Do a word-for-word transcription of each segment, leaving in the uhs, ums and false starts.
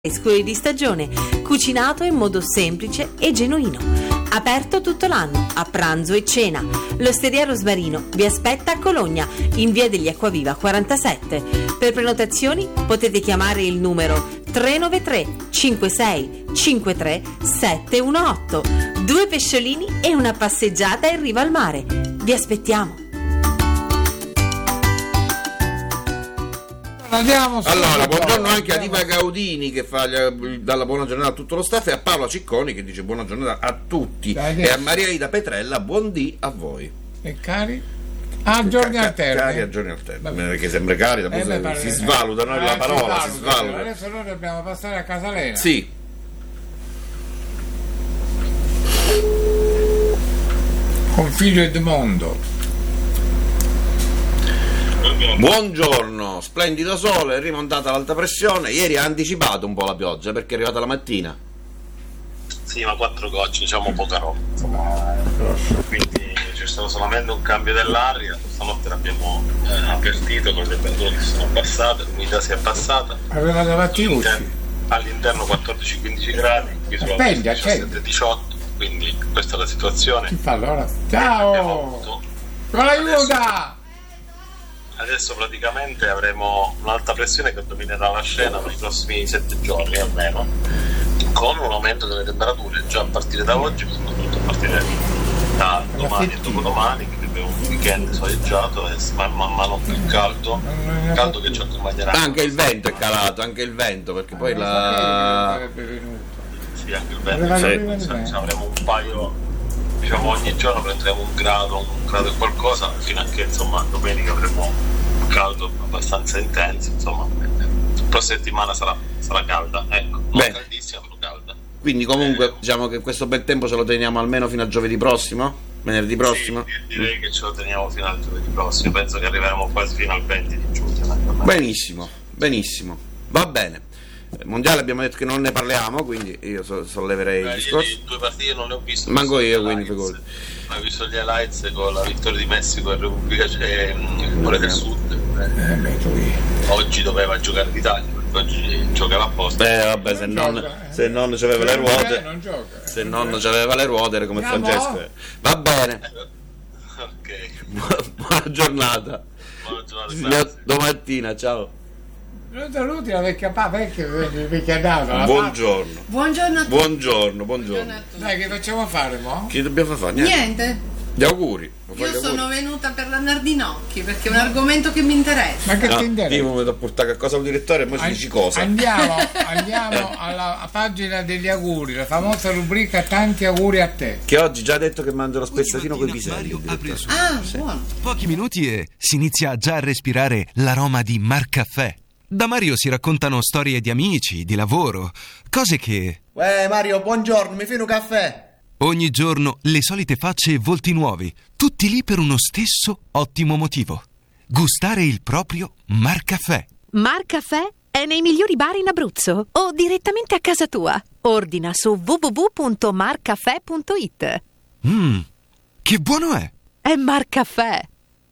fresco e di stagione, cucinato in modo semplice e genuino. Aperto tutto l'anno, a pranzo e cena. L'Osteria Rosmarino vi aspetta a Cologna, in via degli Acquaviva quarantasette. Per prenotazioni potete chiamare il numero tre nove tre cinque sei cinque tre sette uno otto. Due pesciolini e una passeggiata in riva al mare. Vi aspettiamo. Andiamo allora, buongiorno anche a Diva Gaudini che fa dalla buona giornata a tutto lo staff, e a Paola Cicconi che dice buona giornata a tutti, e a Maria Ida Petrella buon dì a voi. E cari? A giorni Ca- alterni. Cari a giorni alterni, perché sembra cari, dopo Eh, si, beh, si eh, svaluta, no? eh, La parola si si svaluta. svaluta. Adesso noi dobbiamo passare a Casalena. Sì. Con figlio Edmondo. Buongiorno, splendido sole, è rimontata l'alta pressione. Ieri ha anticipato un po' la pioggia perché è arrivata la mattina. Sì, ma quattro gocce, diciamo poca roba. Quindi c'è stato solamente un cambio dell'aria. Stanotte l'abbiamo eh, avvertito, con le temperature che sono passate, l'umidità si è abbassata. Aveva davanti i All'interno quattordici quindici gradi, qui sulla diciassette diciotto, quindi questa è la situazione. Chi fa allora? Ciao! Con l'aiuta! Adesso praticamente avremo un'alta pressione che dominerà la scena per i prossimi sette giorni almeno, con un aumento delle temperature già a partire da oggi, ma soprattutto a partire da domani e dopodomani, che abbiamo un weekend soleggiato e man mano più caldo, caldo che ci accompagnerà. Anche il vento è calato, anche il vento, perché poi la... Sì, anche il vento, sì. Sì, avremo un paio, diciamo ogni giorno prenderemo un grado, un grado e qualcosa, fino a che insomma domenica avremo un caldo abbastanza intenso, insomma la prossima settimana sarà, sarà calda, ecco, non Beh. caldissima però calda. Quindi comunque eh, diciamo che questo bel tempo ce lo teniamo almeno fino a giovedì prossimo? Venerdì prossimo? Sì, direi che ce lo teniamo fino al giovedì prossimo, penso che arriveremo quasi fino al venti di giugno. Benissimo, benissimo, va bene. Mondiale abbiamo detto che non ne parliamo, quindi io so- solleverei Beh, il discorso. io due partite non le ho viste. Manco io, ho quindi visto gli figurati. highlights. Ho visto gli highlights con la vittoria di Messico e Repubblica e Corea del Sud. Eh, Oggi doveva giocare l'Italia, perché oggi giocava apposta. Eh vabbè, se non, gioca, eh. se non c'aveva le ruote, non gioca. se non c'aveva le ruote era come Andiamo? Francesco. Va bene, Ok, buona giornata. buona giornata. Fino a grazie. domattina, ciao. Non saluti la vecchia pa, vecchia, vecchia data. la Buongiorno. Buongiorno a tutti. Buongiorno, buongiorno. pa- Dai, che facciamo fare, mo? Che dobbiamo fare? Niente. Niente, Gli auguri. Vuoi fare io gli sono auguri? venuta per la Nardinocchi perché è un argomento che mi interessa. Ma che No, ti io interessa? mi devo portare a cosa un direttore e poi si An- dici cosa. Andiamo, andiamo alla pagina degli auguri, la famosa rubrica tanti auguri a te. Che oggi già ha detto che mangia lo spezzatino con i piselli. il Mario apre il direttore. suo- Ah, buono. Pochi minuti e si inizia già a respirare l'aroma di Marcaffè. Da Mario si raccontano storie di amici, di lavoro, cose che Uè Mario, buongiorno, mi fai un caffè? ogni giorno le solite facce e volti nuovi, tutti lì per uno stesso ottimo motivo: gustare il proprio Marcaffè. Marcaffè è nei migliori bar in Abruzzo o direttamente a casa tua. Ordina su w w w punto marcaffè punto i t. Mmm, che buono è! È Marcaffè.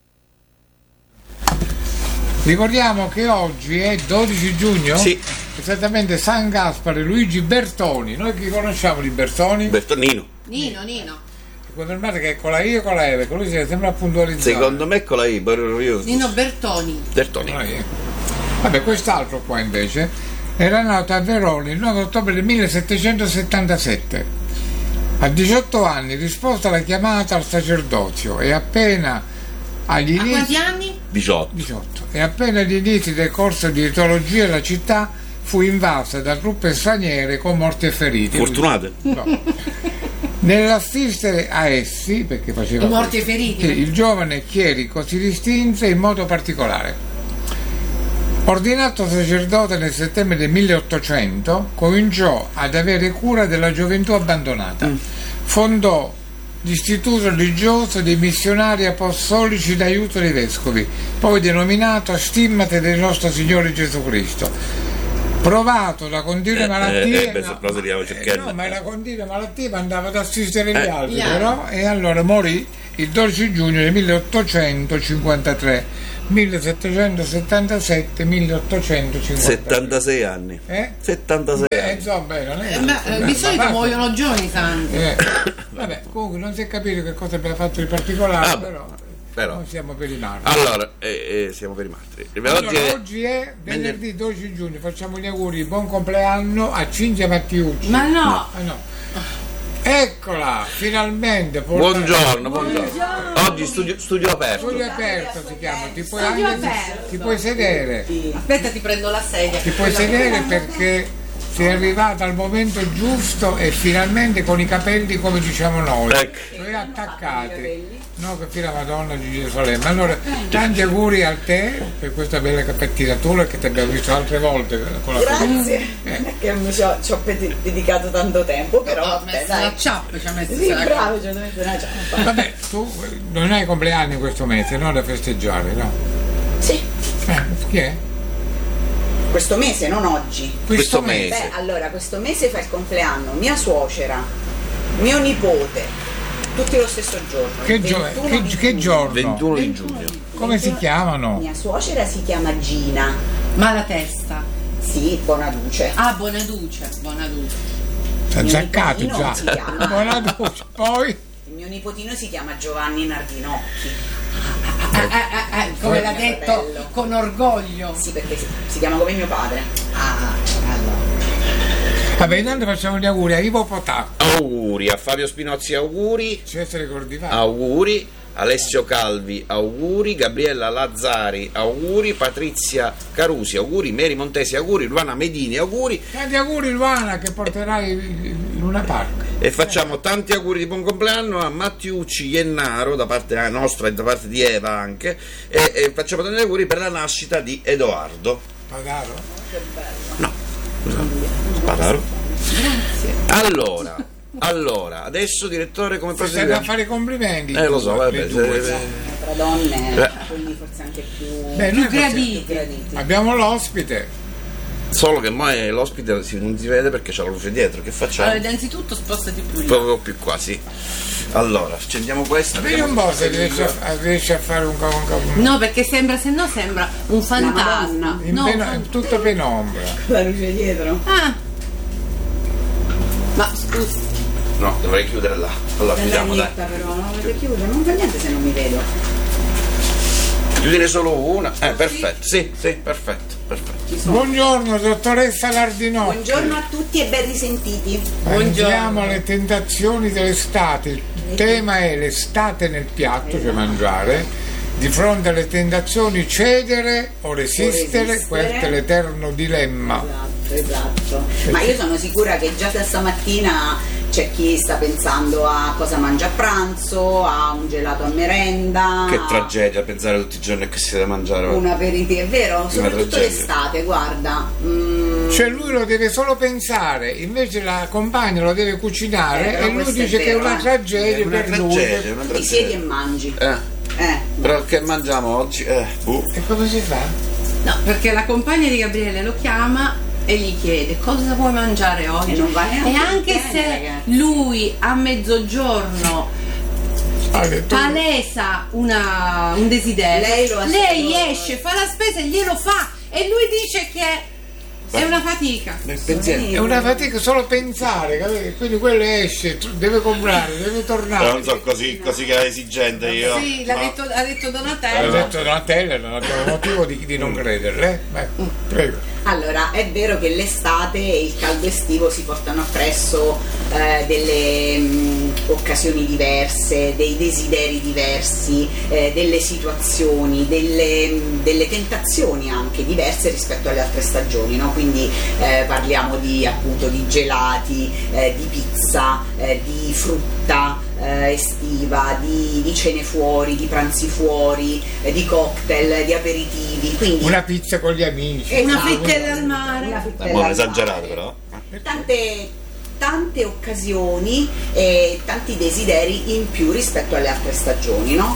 Ricordiamo che oggi è dodici giugno? Sì. Esattamente San Gaspare Luigi Bertoni. Noi chi conosciamo di Bertoni? Bertonino. Nino, Nino. Confermate che è con la I o con la E, perché lui si sembra puntualizzato. Secondo me con la I, io. Nino Bertoni. Bertonino. Ah, eh. Vabbè, quest'altro qua invece era nato a Verona il nove ottobre del millesettecentosettantasette. A diciotto anni risposta alla chiamata al sacerdozio e appena agli A quanti inizi anni? diciotto. diciotto e appena agli inizi del corso di teologia la città fu invasa da truppe straniere con morti e feriti. Fortunate. No. Nell'assistere a essi, perché faceva I morti questo, e feriti. sì, il giovane chierico si distinse in modo particolare. Ordinato sacerdote nel settembre del milleottocento, cominciò ad avere cura della gioventù abbandonata. Mm. Fondò l'istituto religioso dei missionari apostolici d'aiuto dei vescovi, poi denominato Stimmate del nostro Signore Gesù Cristo. Provato da continue Eh, malattie, eh, eh, beh, se però seriamo eh, cercando. no, ma la continua malattia andava ad assistere gli Eh. altri, Gli altri. però, e allora morì il dodici giugno del milleottocentocinquantatré millesettecentosettantasette milleottocentocinquanta. settantasei anni. Eh? settantasei Eh, anni. insomma, beh, non è- Eh, beh, eh, di solito ma- muoiono giovani tanti. Eh, vabbè, comunque non si è capito che cosa abbiamo fatto di particolare, Ah, però, però. noi siamo per i martiri. Allora, eh, eh, siamo per i mastri. Allora, Oggi è... oggi è venerdì dodici giugno, facciamo gli auguri di buon compleanno a Cinzia Mattiucci. Ma no, Ah, no. Eccola, finalmente. porta- Buongiorno, buongiorno. Oggi studio, studio aperto. Studio aperto si chiama, ti puoi, Studio anche, aperto. ti puoi sedere, aspetta, ti prendo la sedia. ti puoi sedere perché sei arrivata al momento giusto e finalmente con i capelli come diciamo noi, Ecco. cioè attaccati. No, che fila Madonna Gigi Solemma. Allora, tanti auguri a te per questa bella pettinatura che ti abbiamo visto altre volte con la Grazie, Eh. che mi ci ho, ci ho pedi- dedicato tanto tempo, però Ha vabbè, messo dai. la ciappa, ci ha messo Sì, la bravo, ci ho messo una ciappa. Vabbè, tu non hai compleanni questo mese, no? Da festeggiare, no? Sì, Eh, chi è? questo mese, non oggi. Questo mese. Beh, allora, questo mese fa il compleanno mia suocera, mio nipote, tutti lo stesso giorno. Che, il gio- ventuno che- di che giugno. giorno? ventuno di giugno. Come si chiamano? Mia suocera si chiama Gina. Ma la testa. Sì, Bonaduce. Ah, buona duce, buona duce. Si è Mio zaccato nipotino già. si chiama- Buona duce. Poi Il mio nipotino si chiama Giovanni Nardinocchi. Eh, eh, eh, eh, come l'ha Mio detto fratello. con orgoglio. Sì, perché si, si chiama come mio padre. Ah, allora. vabbè, intanto facciamo gli auguri a Ivo Potà. Auguri a Fabio Spinozzi, auguri. Cesare Cordivano. Auguri. Alessio Calvi, auguri. Gabriella Lazzari, auguri. Patrizia Carusi, auguri. Mary Montesi, auguri. Luana Medini, auguri. Tanti auguri Luana che porterai in Luna Park. E facciamo tanti auguri di buon compleanno a Mattiucci Iennaro da parte nostra e da parte di Eva anche, e, e facciamo tanti auguri per la nascita di Edoardo. Padaro? No, Spadaro. Allora, allora, adesso direttore come Ti stai a procediamo? fare i complimenti. Eh lo so, le vabbè, due. se- Tra donne, Eh. quindi forse anche più, Beh, Più noi facciamo- graditi. più graditi. abbiamo l'ospite. solo che mo è l'ospite si- non si vede perché c'è la luce dietro, che facciamo? Allora, innanzitutto spostati più in là. Proprio più qua, sì. Allora, accendiamo questa. Vedi un po' se riesci a, a- riesci a fare un po'. Un po'- No, perché sembra, se no sembra un fantasma. Madonna. in No, peno- un fan- in tutta penombra. La luce dietro. Ah. Ma scusi, No, dovrei chiudere là. Allora, chiudiamo, dai. Lagnetta però, non avete chiuso, non fa niente se non mi vedo. Chiudine solo una. Eh, perfetto. Sì, sì, perfetto, perfetto. Buongiorno dottoressa Lardinocchi. Buongiorno a tutti e ben risentiti. Andiamo alle tentazioni dell'estate. Il tema è l'estate nel piatto, cioè mangiare. Di fronte alle tentazioni cedere o resistere, resistere. questo è l'eterno dilemma. Esatto, esatto. Ma io sono sicura che già da stamattina c'è chi sta pensando a cosa mangia a pranzo, a un gelato a merenda. Che tragedia pensare tutti i giorni che si deve mangiare. Un aperitivo, è vero? Soprattutto tragedia. l'estate, guarda. Mm, Cioè lui lo deve solo pensare, invece la compagna lo deve cucinare Eh, però e lui questo è dice che è vero, una eh. tragedia È una per tragedia, lui. una ti siedi e tragedia. mangi. Eh, Eh. però che mangiamo oggi? Eh, boh. E come si fa? no, perché la compagna di Gabriele lo chiama e gli chiede cosa vuoi mangiare oggi. E non va neanche E anche bene, se ragazzi. lui a mezzogiorno Ha detto- palesa una- un desiderio, Lei lo lei assicura. esce, fa la spesa e glielo fa e lui dice che è una fatica. Nel pensiero. È una fatica solo pensare, capito? Quindi quello esce, tr- deve comprare, deve tornare. Però non so così, così che è esigente io. Sì, l'ha Ma- detto, ha detto Ha Donatello. detto Donatella, non abbiamo motivo di, di non crederle. eh? Beh, prego. Allora, è vero che l'estate e il caldo estivo si portano appresso eh, delle mh, occasioni diverse, dei desideri diversi, eh, delle situazioni, delle, mh, delle tentazioni anche diverse rispetto alle altre stagioni, no? Quindi eh, parliamo di appunto di gelati, eh, di pizza, eh, di frutta eh, estiva, di, di cene fuori, di pranzi fuori, eh, di cocktail, di aperitivi. Quindi Una pizza con gli amici. Esatto. Una frittella al mare. Una frittella È buono al esagerato mare. però. Tante, tante occasioni e tanti desideri in più rispetto alle altre stagioni, no?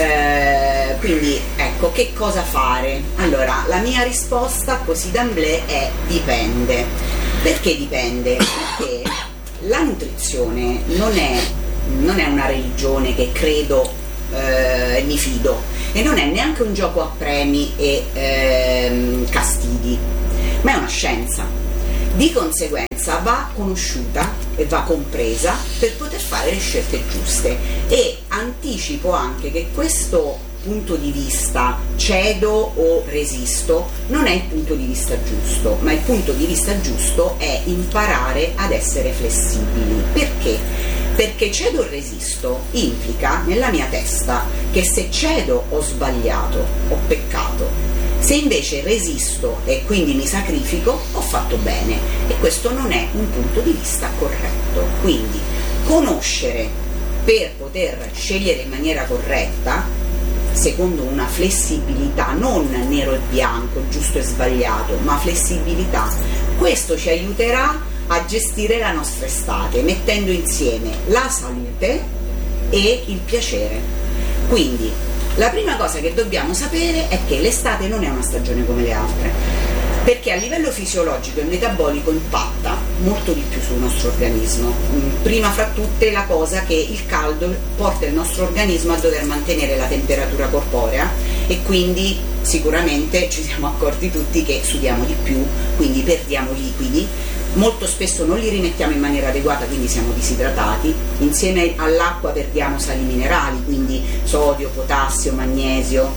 Eh, quindi ecco, che cosa fare? Allora, la mia risposta così d'emblée è dipende. Perché dipende? Perché la nutrizione non è, non è una religione che credo e eh, mi fido, e non è neanche un gioco a premi e ehm, castighi, ma è una scienza. Di conseguenza va conosciuta e va compresa per poter fare le scelte giuste, e anticipo anche che questo punto di vista, cedo o resisto, non è il punto di vista giusto, ma il punto di vista giusto è imparare ad essere flessibili. Perché? Perché cedo o resisto implica nella mia testa che se cedo ho sbagliato, ho peccato. Se invece resisto e quindi mi sacrifico, ho fatto bene, e questo non è un punto di vista corretto. Quindi conoscere per poter scegliere in maniera corretta, secondo una flessibilità, non nero e bianco, giusto e sbagliato, ma flessibilità, questo ci aiuterà a gestire la nostra estate, mettendo insieme la salute e il piacere. Quindi la prima cosa che dobbiamo sapere è che l'estate non è una stagione come le altre, perché a livello fisiologico e metabolico impatta molto di più sul nostro organismo. Prima fra tutte la cosa che il caldo porta il nostro organismo a dover mantenere la temperatura corporea, e quindi sicuramente ci siamo accorti tutti che sudiamo di più, quindi perdiamo liquidi, molto spesso non li rimettiamo in maniera adeguata, quindi siamo disidratati, insieme all'acqua perdiamo sali minerali, quindi sodio, potassio, magnesio.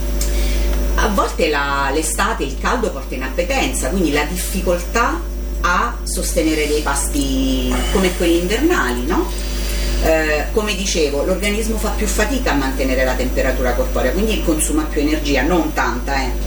A volte la, l'estate, il caldo porta inappetenza, quindi la difficoltà a sostenere dei pasti come quelli invernali, no? Eh, come dicevo, l'organismo fa più fatica a mantenere la temperatura corporea, quindi consuma più energia, non tanta, eh.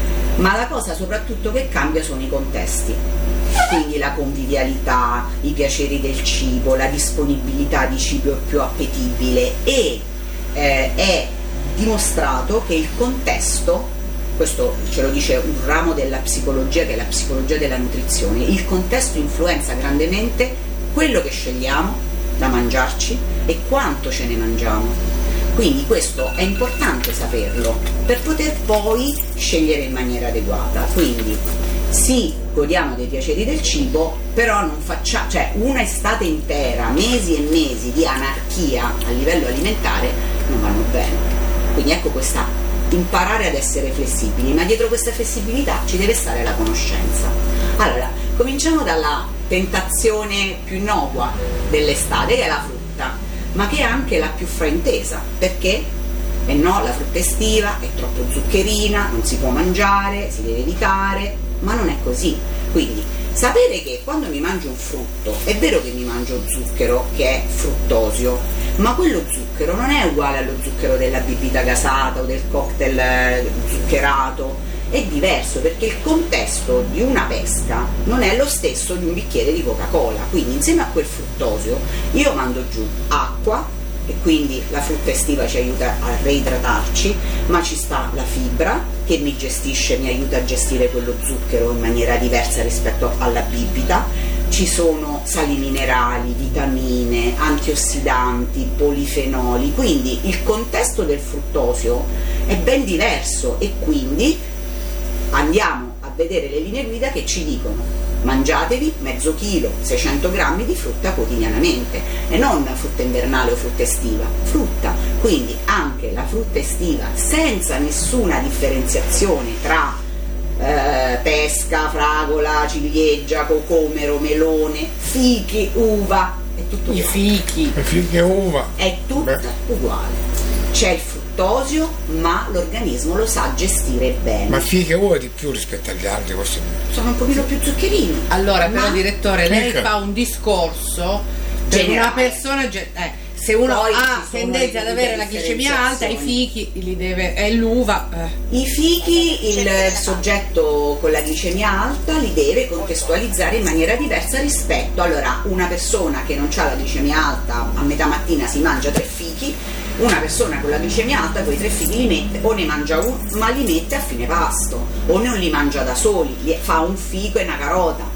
Ma la cosa soprattutto che cambia sono i contesti, quindi la convivialità, i piaceri del cibo, la disponibilità di cibo più appetibile, e eh, è dimostrato che il contesto, questo ce lo dice un ramo della psicologia che è la psicologia della nutrizione, il contesto influenza grandemente quello che scegliamo da mangiarci e quanto ce ne mangiamo. Quindi questo è importante saperlo per poter poi scegliere in maniera adeguata. Quindi sì, godiamo dei piaceri del cibo, però non facciamo, cioè una estate intera, mesi e mesi di anarchia a livello alimentare non vanno bene. Quindi ecco questa, imparare ad essere flessibili, ma dietro questa flessibilità ci deve stare la conoscenza. Allora, cominciamo dalla tentazione più innocua dell'estate, che è la frutta, ma che è anche la più fraintesa, perché eh no, la frutta estiva è troppo zuccherina, non si può mangiare, si deve evitare, ma non è così. Quindi sapere che quando mi mangio un frutto è vero che mi mangio zucchero, che è fruttosio, ma quello zucchero non è uguale allo zucchero della bibita gasata o del cocktail zuccherato, è diverso, perché il contesto di una pesca non è lo stesso di un bicchiere di Coca-Cola. Quindi insieme a quel fruttosio io mando giù acqua, e quindi la frutta estiva ci aiuta a reidratarci, ma ci sta la fibra che mi gestisce, mi aiuta a gestire quello zucchero in maniera diversa rispetto alla bibita, ci sono sali minerali, vitamine, antiossidanti, polifenoli, quindi il contesto del fruttosio è ben diverso, e quindi andiamo a vedere le linee guida che ci dicono: mangiatevi mezzo chilo, seicento grammi di frutta quotidianamente, e non frutta invernale o frutta estiva, frutta. Quindi anche la frutta estiva, senza nessuna differenziazione tra eh, pesca, fragola, ciliegia, cocomero, melone, fichi, uva, è tutto uguale. I fichi, I fichi e uva, è tutto Beh. uguale. C'è il fruttosio, ma l'organismo lo sa gestire bene. Ma fichi e uva di più rispetto agli altri, questo... sono un pochino più zuccherini. Allora, ma... però direttore, lei Mica. fa un discorso per generale. una persona, eh, se uno Poi ha ci sono tendenza le ad avere la glicemia alta, i fichi li deve, è l'uva. Eh. I fichi, il soggetto con la glicemia alta li deve contestualizzare in maniera diversa rispetto. Allora, una persona che non ha la glicemia alta a metà mattina si mangia tre fichi, una persona con la glicemia alta quei tre fichi li mette, o ne mangia uno, ma li mette a fine pasto, o non li mangia da soli, li fa un fico e una carota.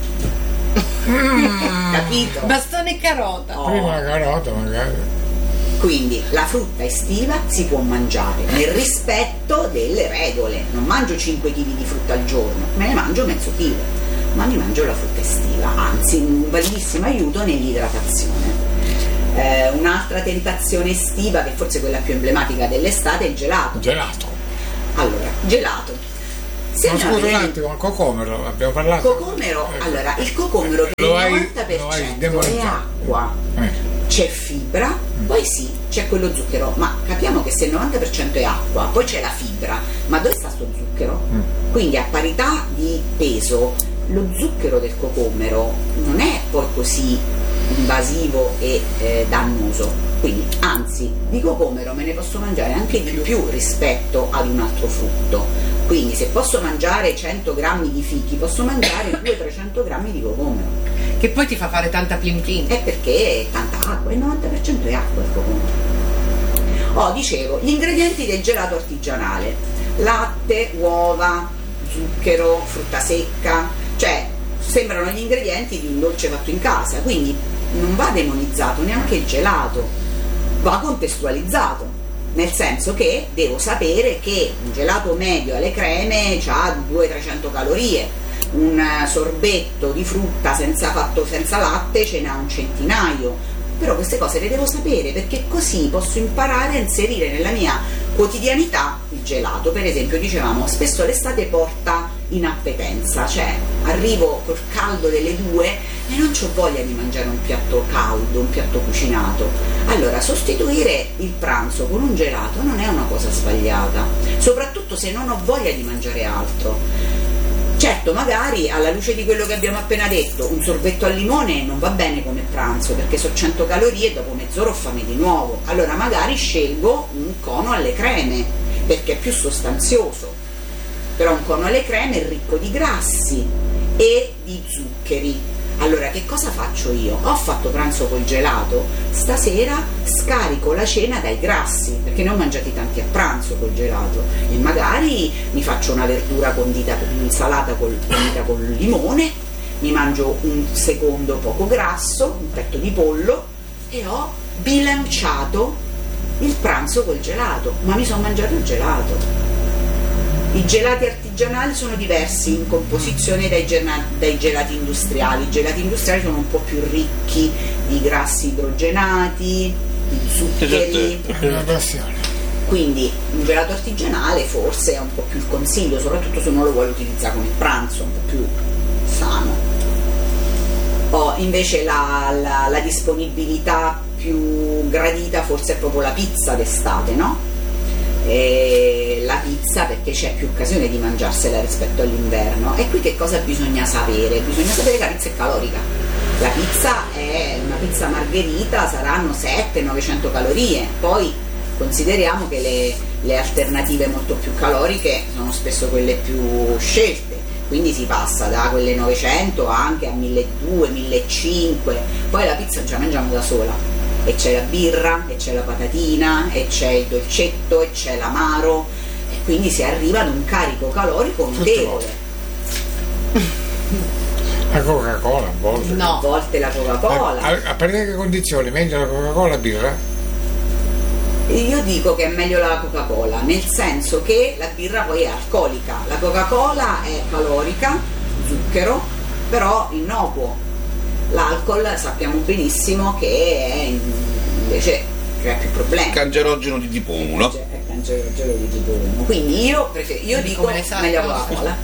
Mm. Capito? Bastone e carota. Oh. Prima la carota magari. Quindi la frutta estiva si può mangiare nel rispetto delle regole. Non mangio cinque chili di frutta al giorno, me ne mangio mezzo chilo, ma mi mangio la frutta estiva, anzi un bellissimo aiuto nell'idratazione. Eh, un'altra tentazione estiva, che forse è quella più emblematica dell'estate, è il gelato. Gelato. Allora, gelato. Se Ma andiamo scusa a un vedere- attimo, il cocomero, abbiamo parlato. Cocomero, Ecco. allora, il cocomero che Lo il hai- novanta per lo hai cento è demonizzato. acqua, Eh. c'è fibra, poi sì, c'è quello zucchero, ma capiamo che se il novanta per cento è acqua, poi c'è la fibra, ma dove sta sto zucchero? Mm. Quindi a parità di peso, lo zucchero del cocomero non è poi così invasivo e eh, dannoso, quindi anzi di cocomero me ne posso mangiare anche di più rispetto ad un altro frutto, quindi se posso mangiare cento grammi di fichi posso mangiare duecento trecento grammi di cocomero, Che poi ti fa fare tanta plin plin. è perché è tanta acqua, il novanta per cento è acqua il cocomero. Oh, dicevo, gli ingredienti del gelato artigianale: latte, uova, zucchero, frutta secca, cioè sembrano gli ingredienti di un dolce fatto in casa, quindi non va demonizzato neanche il gelato, va contestualizzato, nel senso che devo sapere che un gelato medio alle creme ha duecento trecento calorie, un sorbetto di frutta senza, fatto senza latte ce n'ha un centinaio, però queste cose le devo sapere perché così posso imparare a inserire nella mia quotidianità il gelato. Per esempio, dicevamo, spesso l'estate porta inappetenza, cioè arrivo col caldo delle due e non c'ho voglia di mangiare un piatto caldo, un piatto cucinato. Allora sostituire il pranzo con un gelato non è una cosa sbagliata, soprattutto se non ho voglia di mangiare altro. Certo, magari alla luce di quello che abbiamo appena detto, un sorbetto al limone non va bene come pranzo perché sono cento calorie e dopo mezz'ora ho fame di nuovo, allora magari scelgo un cono alle creme perché è più sostanzioso, però un cono alle creme è ricco di grassi e di zuccheri. Allora che cosa faccio io? Ho fatto pranzo col gelato, stasera scarico la cena dai grassi perché ne ho mangiati tanti a pranzo col gelato e magari mi faccio una verdura condita, un'insalata col, condita col limone, mi mangio un secondo poco grasso, un petto di pollo e ho bilanciato il pranzo col gelato, ma mi sono mangiato il gelato. I gelati artigianali sono diversi in composizione dai, gena- dai gelati industriali. I gelati industriali sono un po' più ricchi di grassi idrogenati, di zuccheri. È una passione. Quindi un gelato artigianale forse è un po' più il consiglio, soprattutto se uno lo vuole utilizzare come pranzo, un po' più sano. O invece la, la, la disponibilità più gradita forse è proprio la pizza d'estate, no? E la pizza perché c'è più occasione di mangiarsela rispetto all'inverno. E qui che cosa bisogna sapere? Bisogna sapere che la pizza è calorica. La pizza è una pizza margherita, saranno sette novecento calorie, poi consideriamo che le, le alternative molto più caloriche sono spesso quelle più scelte, quindi si passa da quelle novecento anche a milleduecento millecinquecento, poi la pizza non ce la mangiamo da sola e c'è la birra, e c'è la patatina, e c'è il dolcetto, e c'è l'amaro, e quindi si arriva ad un carico calorico notevole. La Coca-Cola a volte. No. A volte la Coca-Cola. A, a partire da che condizioni? Meglio la Coca-Cola la birra? Io dico che è meglio la Coca-Cola, nel senso che la birra poi è alcolica, la Coca-Cola è calorica, zucchero, però innocuo. L'alcol sappiamo benissimo che è invece crea più problemi. Cancerogeno di tipo uno. È cancerogeno di tipo uno. Quindi io, prefer- io dico Come le sai, meglio no? Coca-Cola.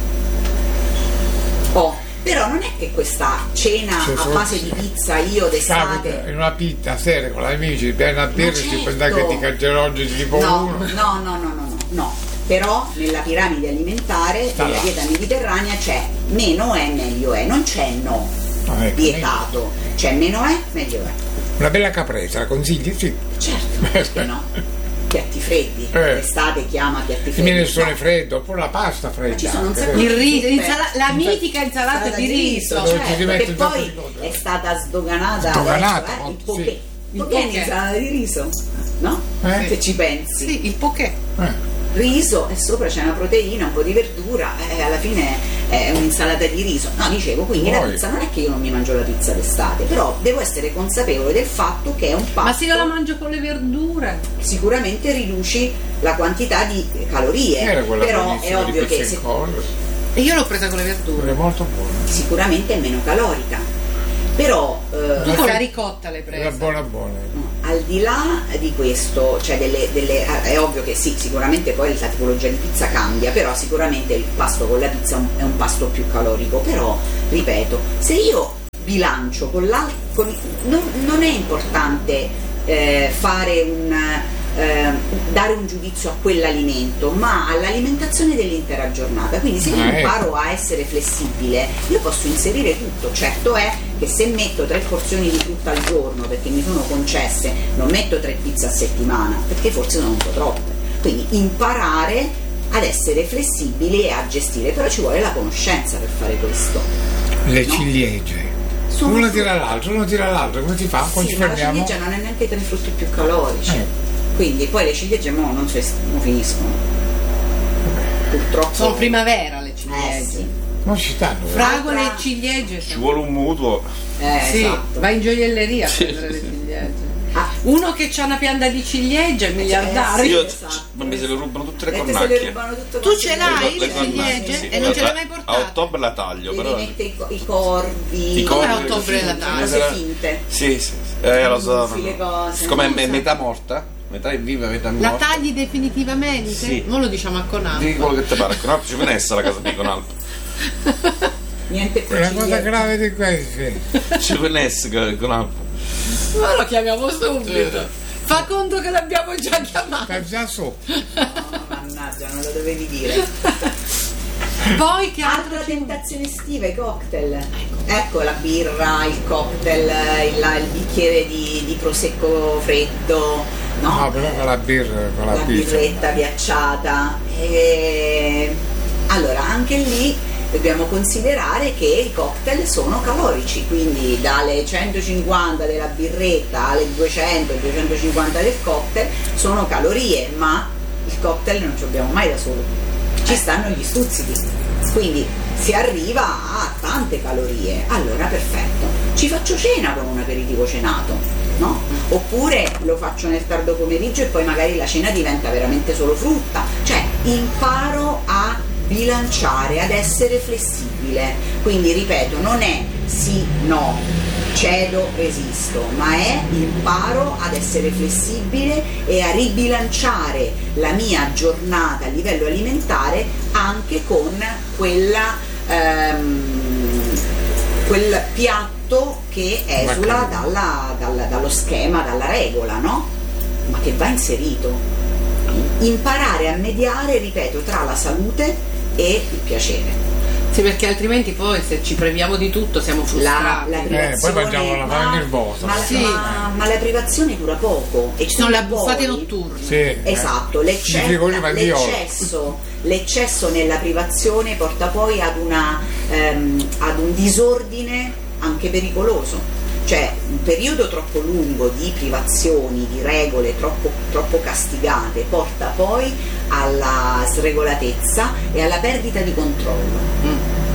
Oh, però non è che questa cena Cioè, a forse- base di pizza io d'estate. Capita in una pizza a sera con gli amici, viene a birra e si certo. prende anche di cancerogeni di tipo No, uno. no, no, no, no, no, no. Però nella piramide alimentare Sta della là. dieta mediterranea c'è meno è meglio è, non c'è no Ah, ecco, vietato, c'è meno è meglio è. Una bella caprese, la consigli? Sì. Certo, perché no? Piatti freddi, Eh. l'estate chiama piatti Il freddi. minestrone No. freddo, oppure la pasta fredda. Ma ci sono un anche, sacco vero? Il riso, Zuppe. insala- la mitica insalata di riso. Dove ci certo, si mette che un sacco poi di cose. è stata sdoganata, Sdoganata, adesso, eh, il sì. poké. Il Poké è poké. l'insalata di riso, no? Eh? Se ci pensi. Sì, il poké. Eh. Riso e sopra c'è una proteina, un po' di verdura e alla fine è un'insalata di riso. No, dicevo, quindi la Poi. pizza non è che io non mi mangio la pizza d'estate, però devo essere consapevole del fatto che è un pasto. Ma se io la mangio con le verdure? Sicuramente riduci la quantità di calorie, Era quella però è buonissima di ovvio che pizza se- in collo, E io l'ho presa con le quella verdure. è molto buona. sicuramente è meno calorica. Però eh, tu con la ricotta l'hai presa? Era buona buona. Al di là di questo, cioè delle, delle, è ovvio che sì, sicuramente poi la tipologia di pizza cambia, però sicuramente il pasto con la pizza è un, è un pasto più calorico, però ripeto, se io bilancio con l'altro, con, non, non è importante eh, fare un eh, dare un giudizio a quell'alimento, ma all'alimentazione dell'intera giornata. Quindi se io Ah, imparo a essere flessibile, io posso inserire tutto. Certo è che se metto tre porzioni di frutta al giorno perché mi sono concesse, non metto tre pizze a settimana, perché forse sono un po' troppe. Quindi imparare ad essere flessibili e a gestire, però ci vuole la conoscenza per fare questo. Le No? ciliegie. Sono Uno fru- tira l'altro, uno tira l'altro, come si fa? Poi Sì, ci ma la fermiamo. ciliegia non è neanche tra i frutti più calorici. Eh. Quindi poi le ciliegie mo non, si- non finiscono. Purtroppo. Sono primavera le Eh ciliegie. sì. Non ci stanno. eh. Fragole e Altra- ciliegie. Ci vuole un mutuo. Eh, Sì, esatto. vai in gioielleria a Sì, prendere sì, le sì. ciliegie. Ah. Uno che ha una pianta di ciliegie è miliardario. Io, esatto. ma mi se le rubano tutte le E te se le cornacchie. rubano tutto Tu quanto ce in l'hai giro. le ciliegie? Sì, E non ce l'hai mai a- portate? A ottobre la taglio, Devi però. mettere i, co- i corvi. I Come a corvi, ottobre sì, la sì, taglio? Cose sì, finte. Sì, sì, sì. Eh, lo so. Sì, le cose, Siccome non è so. metà morta, metà è viva, metà è La morta. tagli definitivamente? Sì. Non lo diciamo a Conaldo. Di quello che ti pare, con altro ci viene essere la casa di Conaldo. Niente più Una cosa ciliegie. grave di questi. Ci viene essere Conaldo. Ma lo chiamiamo subito. Fa conto che l'abbiamo già chiamato. Sta già su. No, mannaggia, non lo dovevi dire. Poi che altro Altra ci- tentazione estiva, i cocktail. Ecco la birra, il cocktail, il, la- il bicchiere di, di prosecco freddo, no? No, però con la birra, con la, La pizza. birretta ghiacciata. E... Allora, anche lì dobbiamo considerare che i cocktail sono calorici, quindi dalle centocinquanta della birretta alle duecento duecentocinquanta del cocktail sono calorie, ma il cocktail non ci abbiamo mai da solo, ci stanno gli stuzziti, quindi si arriva a tante calorie. Allora perfetto, ci faccio cena con un aperitivo cenato, no? Oppure lo faccio nel tardo pomeriggio e poi magari la cena diventa veramente solo frutta, cioè imparo a bilanciare, ad essere flessibile. Quindi ripeto, non è sì, no, cedo, resisto, ma è imparo ad essere flessibile e a ribilanciare la mia giornata a livello alimentare anche con quella ehm, quel piatto che esula dalla, dalla, dallo schema, dalla regola, no? Ma che va inserito. Imparare a mediare, ripeto, tra la salute e il piacere. Sì, perché altrimenti poi se ci priviamo di tutto siamo La, frustrati. la Eh, privazione, poi mangiamo la carne nervosa. ma, Sì. ma, ma la privazione dura poco e Ci sono le quindi abbuffate poi- notturne. Sì. Esatto, l'ecce- Di figuri mandiola. l'eccesso, l'eccesso nella privazione porta poi ad, una, ehm, ad un disordine anche pericoloso. Cioè un periodo troppo lungo di privazioni, di regole troppo, troppo castigate porta poi alla sregolatezza e alla perdita di controllo. Mm.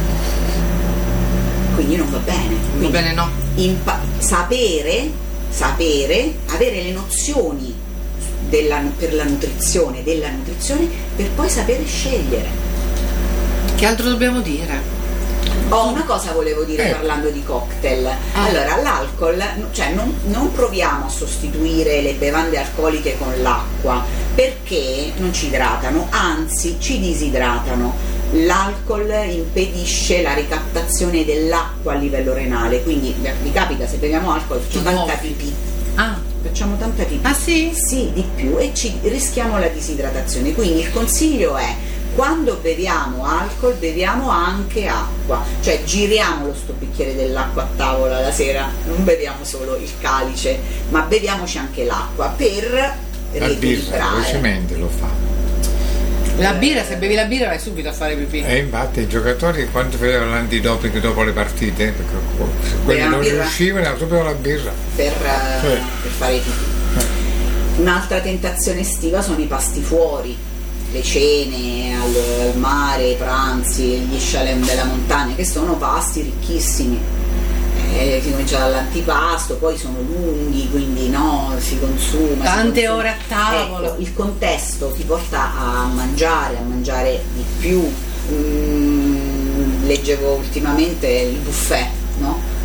Quindi non va bene. Va Quindi bene, no? impa- sapere, sapere, avere le nozioni della- per la nutrizione, della nutrizione, per poi sapere scegliere. Che altro dobbiamo dire? Oh, una cosa volevo dire Eh. parlando di cocktail. Allora, l'alcol, cioè non, non proviamo a sostituire le bevande alcoliche con l'acqua perché non ci idratano, anzi ci disidratano. L'alcol impedisce la ricaptazione dell'acqua a livello renale, quindi vi capita se beviamo alcol facciamo Ti tanta gonfi. pipì. Ah, Facciamo tanta pipì. ah sì? Sì, di più, e ci rischiamo la disidratazione. Quindi il consiglio è: quando beviamo alcol beviamo anche acqua, cioè giriamolo sto bicchiere dell'acqua a tavola la sera, non beviamo solo il calice, ma beviamoci anche l'acqua per La birra riequilibrare. velocemente lo fa. La birra, se bevi la birra vai subito a fare pipì. E infatti i giocatori quando facevano l'antidoping dopo le partite, perché quelli Bevevano non birra? riuscivano, era proprio la birra. per, eh, Sì. per fare pipì. Un'altra tentazione estiva sono i pasti fuori, le cene al, al mare, i pranzi, gli scialem della montagna, che sono pasti ricchissimi. Eh, si comincia dall'antipasto, poi sono lunghi, quindi no, si consuma. si Tante consuma. ore a tavola. Ecco, il contesto ti porta a mangiare, a mangiare di più. Mm, leggevo ultimamente il buffet, no?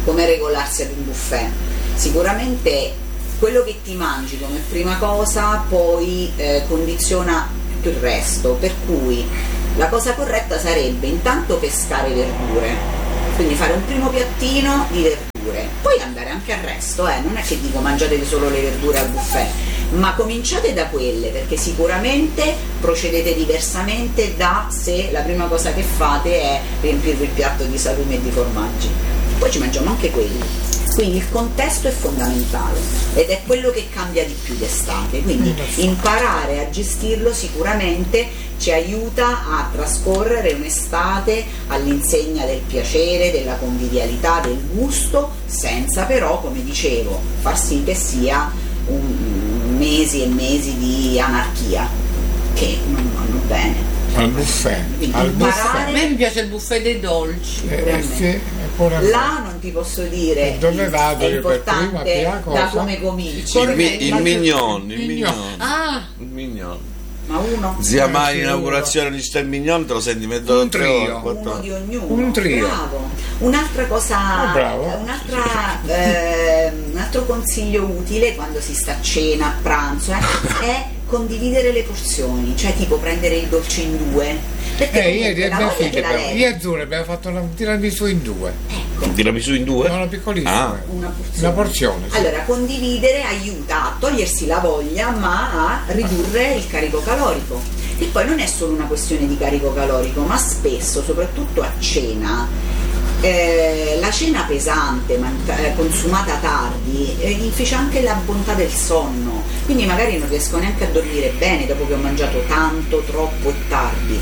come regolarsi ad un buffet? Sicuramente quello che ti mangi come prima cosa poi eh, condiziona tutto il resto, per cui la cosa corretta sarebbe intanto pescare verdure, quindi fare un primo piattino di verdure, poi andare anche al resto, eh? Non è che dico mangiate solo le verdure al buffet, ma cominciate da quelle, perché sicuramente procedete diversamente da se la prima cosa che fate è riempirvi il piatto di salumi e di formaggi, poi ci mangiamo anche quelli. Quindi il contesto è fondamentale ed è quello che cambia di più d'estate, quindi imparare a gestirlo sicuramente ci aiuta a trascorrere un'estate all'insegna del piacere, della convivialità, del gusto, senza però, come dicevo, far sì che sia un, mesi e mesi di anarchia che non vanno bene. Al buffet, al buffet. A me mi piace il buffet dei dolci. Eh, eh, sì, là non ti posso dire dove vado è io per prima, importante cosa? da come cominci. Il, mi, il mignon, il il mignon. Ah, Il mignon. Ma uno? Zia Mai, sì, inaugurazione di sta il mignon, te lo senti mezzo Un trio. Uno di ognuno. Un trio. Bravo. Un'altra cosa, Oh, bravo. un'altra, eh, un altro consiglio utile quando si sta a cena, a pranzo, eh, è condividere le porzioni, cioè tipo prendere il dolce in due. Perché Eh, ieri comunque la mia voglia te figlia, la abbiamo- levi. io e Azzurra abbiamo fatto una tiramisù in due, Ecco, Tiramisù in due? no, una piccolissima, Ah. una porzione. una porzione. Sì. Allora, condividere aiuta a togliersi la voglia, ma a ridurre il carico calorico. E poi non è solo una questione di carico calorico, ma spesso, soprattutto a cena, eh, la cena pesante, manca- eh, consumata tardi, eh, inficia anche la bontà del sonno. Quindi magari non riesco neanche a dormire bene dopo che ho mangiato tanto, troppo e tardi.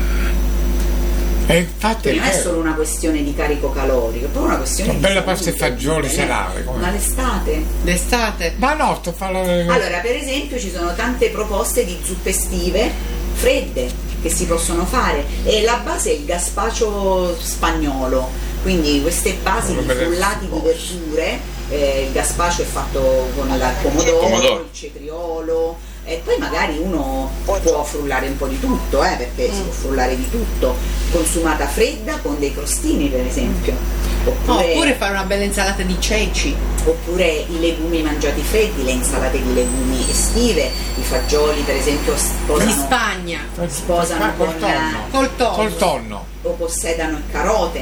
E infatti Quindi è non è vero. solo una questione di carico calorico, è proprio una questione Una di bella salute, pasta e fagioli eh, serale, come- ma l'estate. d'estate. Ma no, sto parlando Allora, per esempio, ci sono tante proposte di zuppe estive fredde che si possono fare e la base è il gazpacho spagnolo, quindi queste basi di frullati di verdure, eh, il gazpacho è fatto con il pomodoro, Pomodoro. il cetriolo e poi magari uno può frullare un po' di tutto, eh, perché si può frullare di tutto, consumata fredda con dei crostini per esempio. Oppure, Oppure fare una bella insalata di ceci. oppure i legumi mangiati freddi, le insalate di legumi estive, i fagioli per esempio Di sposano, Spagna. sposano col con, tonno. Col tonno. Col tonno, o possedano e carote.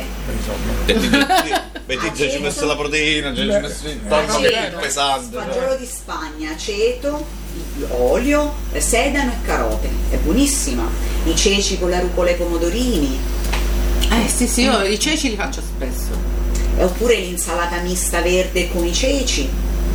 insomma. Mettizia ci ha messo la proteina, ci ha messo il tonno Aceto, che è più pesante. fagiolo di Spagna, aceto, olio, sedano e carote, è buonissima. I ceci con la rucola e i pomodorini, Eh sì sì, io i ceci li faccio spesso. oppure l'insalata mista verde con i ceci.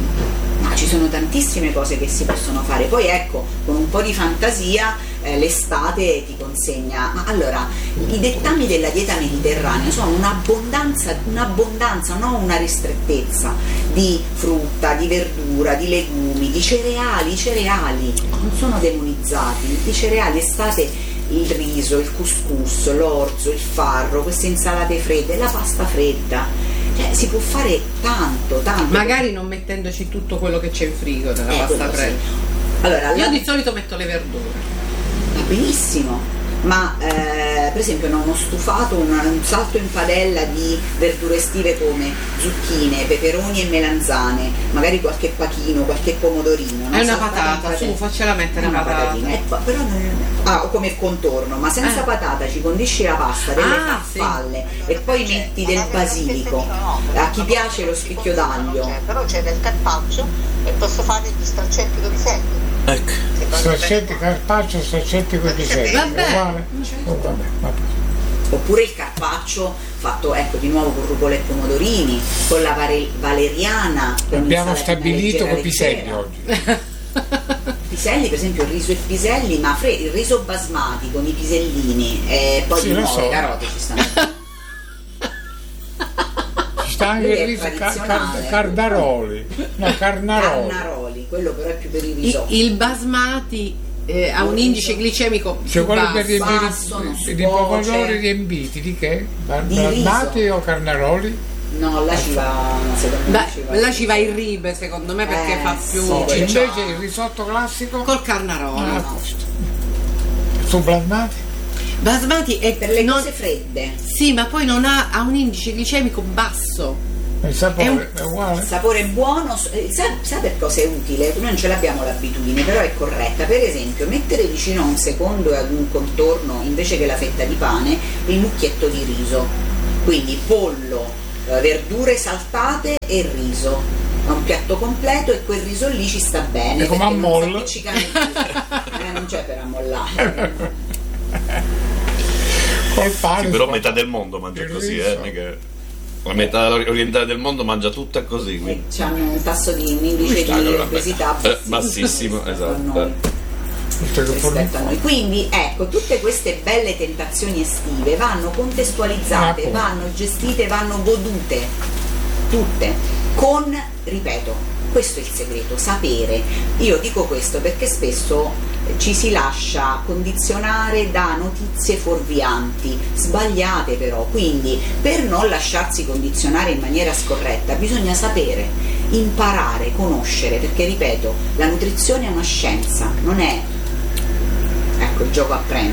Ma ci sono tantissime cose che si possono fare. Poi ecco, con un po' di fantasia eh, l'estate ti consegna. Ma allora, i dettami della dieta mediterranea sono un'abbondanza, un'abbondanza, non una ristrettezza di frutta, di verdura, di legumi, di cereali. I cereali non sono demonizzati. I cereali estate il riso, il couscous, l'orzo, il farro, queste insalate fredde, la pasta fredda, cioè si può fare tanto, tanto. Magari non mettendoci tutto quello che c'è in frigo nella Eh, pasta quello sì. fredda. Allora, Io la- di solito metto le verdure. va benissimo, ma eh, per esempio no, uno stufato, un, un salto in padella di verdure estive come zucchine, peperoni e melanzane, magari qualche pachino, qualche pomodorino. no? È una Saltato in patata, padella. su, faccela mettere È una una patata. patatina, eh, pa- però non- ah, o come contorno, ma senza Eh. patata ci condisci la pasta, delle Ah, sì. farfalle e poi metti del basilico. A chi piace lo spicchio d'aglio. Però c'è del carpaccio e posso fare gli straccetti con i piselli. Ecco. Straccetti carpaccio, straccetti con i piselli, Vabbè. uguale? Oh, vabbè, vabbè. Oppure il carpaccio fatto ecco di nuovo con rucola e pomodorini, con la vare- valeriana. per Abbiamo un'insalatina stabilito leggera, con i piselli leggera. oggi. Piselli, per esempio il riso e piselli, ma fre- il riso basmati con i pisellini e poi Sì, di lo nuovo so. le carote ci stanno. Ci sta anche Lui il è riso car- tradizionale. car- cardaroli, no, carnaroli. Carnaroli, quello però è più per il I- risotto. il basmati eh, ha un indice glicemico Cioè più quello per basso. riempire basso, non i- si di cuoce. pomodori riempiti di che? Di Basmati riso. o carnaroli? No, là ci va, secondo Beh, me ci va. là ci va il ribe secondo me perché Eh, fa più sì, E cioè- invece il risotto classico? col carnarolo. Ah, a posto. Su basmati? Basmati è Per le non- cose fredde. sì, ma poi non ha, ha un indice glicemico basso. Il sapore è, un, è uguale? Il sapore è buono, sa, sa per cosa è utile? Noi non ce l'abbiamo l'abitudine, però è corretta. Per esempio, mettere vicino a un secondo e ad un contorno, invece che la fetta di pane, il mucchietto di riso. Quindi pollo, eh, verdure saltate e riso. È un piatto completo e quel riso lì ci sta bene. È come a moll. Eh, non c'è per ammollare. Col pane. Sì, però metà del mondo mangia così, eh, non è che la metà orientale del mondo mangia tutta così. Eh, hanno un tasso di un indice di obesità bassissimo, eh, bassissimo esatto. Rispetto a noi. Quindi ecco, tutte queste belle tentazioni estive vanno contestualizzate, ah, vanno gestite, vanno godute tutte con, ripeto, questo è il segreto, sapere. Io dico questo perché spesso ci si lascia condizionare da notizie fuorvianti, sbagliate però, quindi per non lasciarsi condizionare in maniera scorretta bisogna sapere, imparare, conoscere, perché ripeto, la nutrizione è una scienza, non è, ecco, il gioco a premi.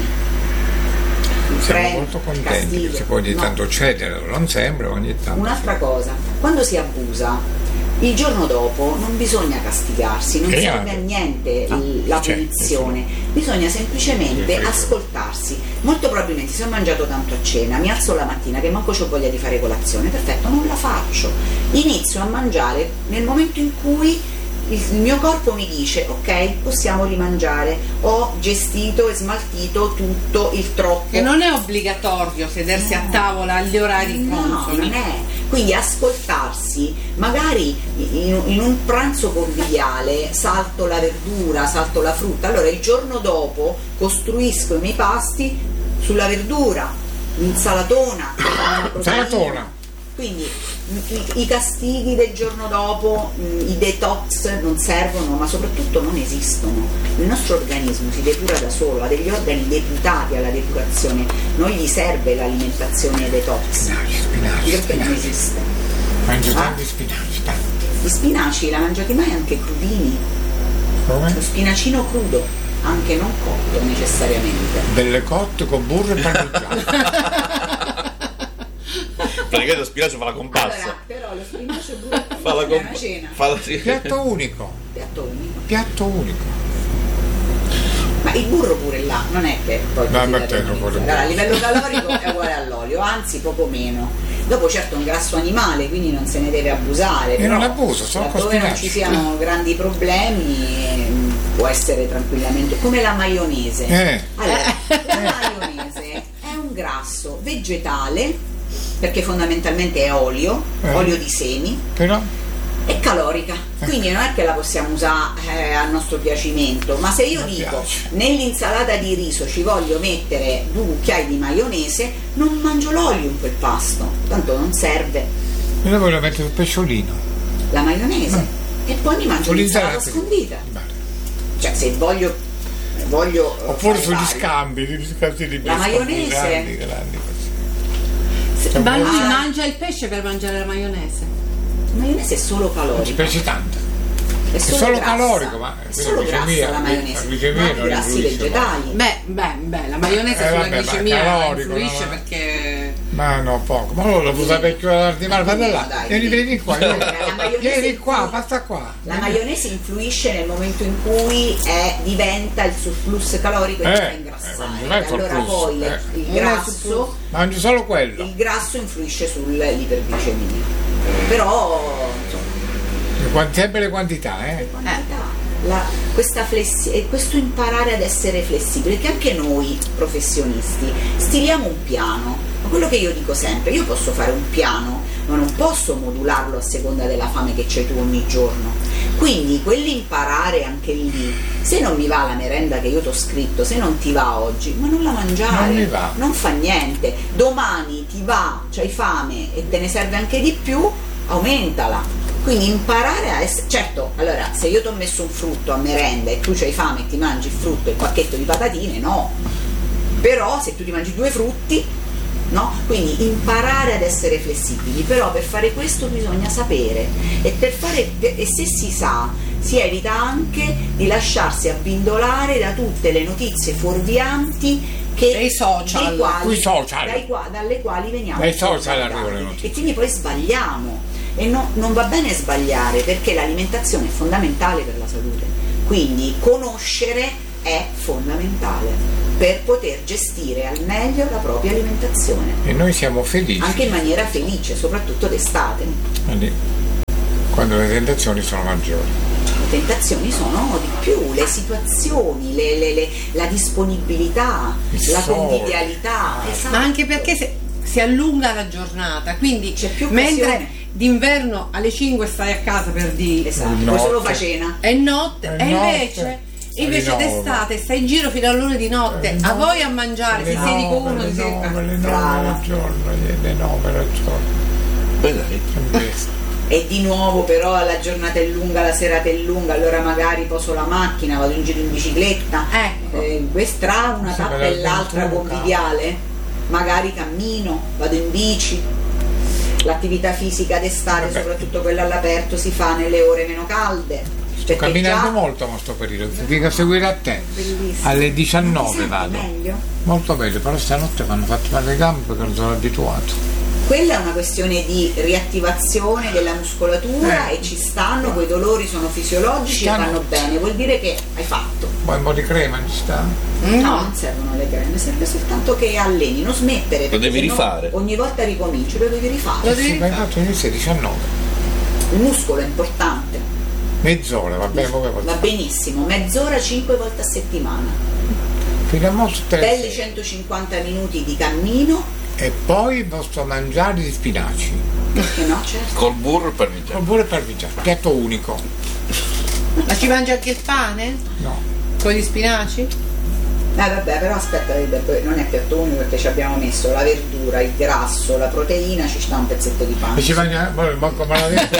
Il Siamo premi, molto contenti castigo, che si può ogni no. tanto cedere, non sempre, ogni tanto. Un'altra cosa, quando si abusa, il giorno dopo non bisogna castigarsi, non Creato. serve a niente no, la punizione, bisogna semplicemente ascoltarsi. Molto probabilmente se ho mangiato tanto a cena, mi alzo la mattina che manco c'ho voglia di fare colazione, perfetto, non la faccio, inizio a mangiare nel momento in cui il mio corpo mi dice ok, possiamo rimangiare, ho gestito e smaltito tutto il troppo. E non è obbligatorio sedersi no. a tavola agli orari no, consoni. Non è. Quindi ascoltarsi, magari in, in un pranzo conviviale salto la verdura, salto la frutta, allora il giorno dopo costruisco i miei pasti sulla verdura, l'insalatona, insalatona. Quindi i, i castighi del giorno dopo, i detox non servono, ma soprattutto non esistono. Il nostro organismo si depura da solo, ha degli organi deputati alla depurazione, non gli serve l'alimentazione detox. Spinaci, spinaci, perché spinaci. non esiste. Mangio ah? tanti spinaci, tanti. Gli spinaci la mangiati mai anche crudini? Come? Lo spinacino crudo, anche non cotto necessariamente. Delle cotte con burro e parmigiano. Praticamente lo spinacio fa la comparsa. Allora, però lo spinacio burro fa la comp- è una cena. Fa la, sì. Piatto unico. Piatto unico. Piatto unico. Ma il burro pure là non è che poi no, allora, a livello calorico è uguale all'olio, anzi poco meno. Dopo certo è un grasso animale, quindi non se ne deve abusare. Io non abuso, sono dove non ci siano grandi problemi può essere tranquillamente come la maionese. Eh. Allora, la maionese è un grasso vegetale perché fondamentalmente è olio, eh. olio di semi. Però è calorica, quindi non è che la possiamo usare eh, a nostro piacimento, ma se io mi dico piace. Nell'insalata di riso ci voglio mettere due cucchiai di maionese, non mangio l'olio in quel pasto, tanto non serve. Io la voglio mettere sul pesciolino, la maionese, mm. e poi mi mangio l'insalata scondita. Beh. Cioè se voglio voglio oppure sugli scambi, gli scambi di la maionese grandi, grandi, Se, ma lui mangia il pesce per mangiare la maionese. La maionese è solo calorica. Non ci piace tanto. È solo, è solo grassa. calorico, ma è solo grassa la maionese. Ma i grassi vegetali. Beh, beh, beh, la maionese eh, sulla vabbè, glicemia calorico, influisce no, perché. Ma no, poco. Ma allora lo usa per chiudere di male, fate là. Vieni, vieni qua, vieni, vieni qua, passa qua. La maionese influisce nel momento in cui è, diventa il surplus calorico e eh, fa ingrassare. Eh, allora poi eh. il grasso. Mangi solo quello. Il grasso influisce sull'iperglicemia. Però insomma, sempre le quantità, eh? Le quantità. La, questa flessi- questo imparare ad essere flessibili, che anche noi professionisti stiliamo un piano, ma quello che io dico sempre, io posso fare un piano ma non posso modularlo a seconda della fame che c'hai tu ogni giorno, quindi quell'imparare anche lì, se non mi va la merenda che io ti ho scritto, se non ti va oggi, ma non la mangiare, non, mi va. non fa niente, domani ti va, c'hai fame e te ne serve anche di più, aumentala. Quindi imparare a essere, certo, allora se io ti ho messo un frutto a merenda e tu c'hai fame e ti mangi il frutto e il pacchetto di patatine, no, però se tu ti mangi due frutti, no, quindi imparare ad essere flessibili, però per fare questo bisogna sapere e per fare, e se si sa si evita anche di lasciarsi abbindolare da tutte le notizie fuorvianti che dei social, dei quali, social. Dai, dalle quali veniamo dai social arrivano le notizie e quindi poi sbagliamo. e no, non va bene sbagliare, perché l'alimentazione è fondamentale per la salute, quindi conoscere è fondamentale per poter gestire al meglio la propria alimentazione. E noi siamo felici. Anche in maniera felice, soprattutto d'estate. Quindi, quando le tentazioni sono maggiori. Le tentazioni sono di più, le situazioni, le, le, le, la disponibilità, Il la sole. convivialità. Esatto. Ma anche perché se, si allunga la giornata, quindi C'è più mentre occasione. d'inverno alle cinque stai a casa per dire Esatto, poi Notte. solo fa cena. è notte, È e notte. invece, invece Alle nove. d'estate stai in giro fino all'una di notte, Eh, a no. voi a mangiare, Le si siedi con nove, uno, le si siedi- nove, le nove Brava. al giorno, le nove al giorno. Beh, dai. Sempre. E di nuovo però la giornata è lunga, la serata è lunga, allora magari poso la macchina, vado in giro in bicicletta, Ecco. eh, questa tra una Sì, tappa per e l'altra l'avventura. conviviale, magari cammino, vado in bici. L'attività fisica d'estate, Vabbè. soprattutto quella all'aperto, si fa nelle ore meno calde. Sto perché camminando già- molto a questo periodo, ti dico a seguire a te. Bellissimo. Alle Ma diciannove ti senti vado. meglio? Molto meglio, però stanotte mi hanno fatto male le gambe perché non sono abituato. Quella è una questione di riattivazione della muscolatura Eh. e ci stanno, quei dolori sono fisiologici Stanno. e vanno bene, vuol dire che hai fatto. Poi un po' di crema ci sta. No, non servono le creme, serve soltanto che alleni, non smettere. Lo perché devi sennò rifare. Ogni volta ricominci, lo devi rifare. Lo devi Sì, ma rifare. infatti inizia alle diciannove. Il muscolo è importante, Mezz'ora, va bene come va va. benissimo, mezz'ora cinque volte a settimana, Fino a mo' tutte le belli sere. centocinquanta minuti di cammino, E poi posso mangiare gli spinaci. perché no, certo. Col burro e parmigiano. Oppure parmigiano, piatto unico. Ma ci mangi anche il pane? No. Con gli spinaci? Eh vabbè, però aspetta, vedi, non è piatto unico perché ci abbiamo messo la verdura, il grasso, la proteina, ci sta un pezzetto di pane. E ci mangia, poi manco me l'ha detto.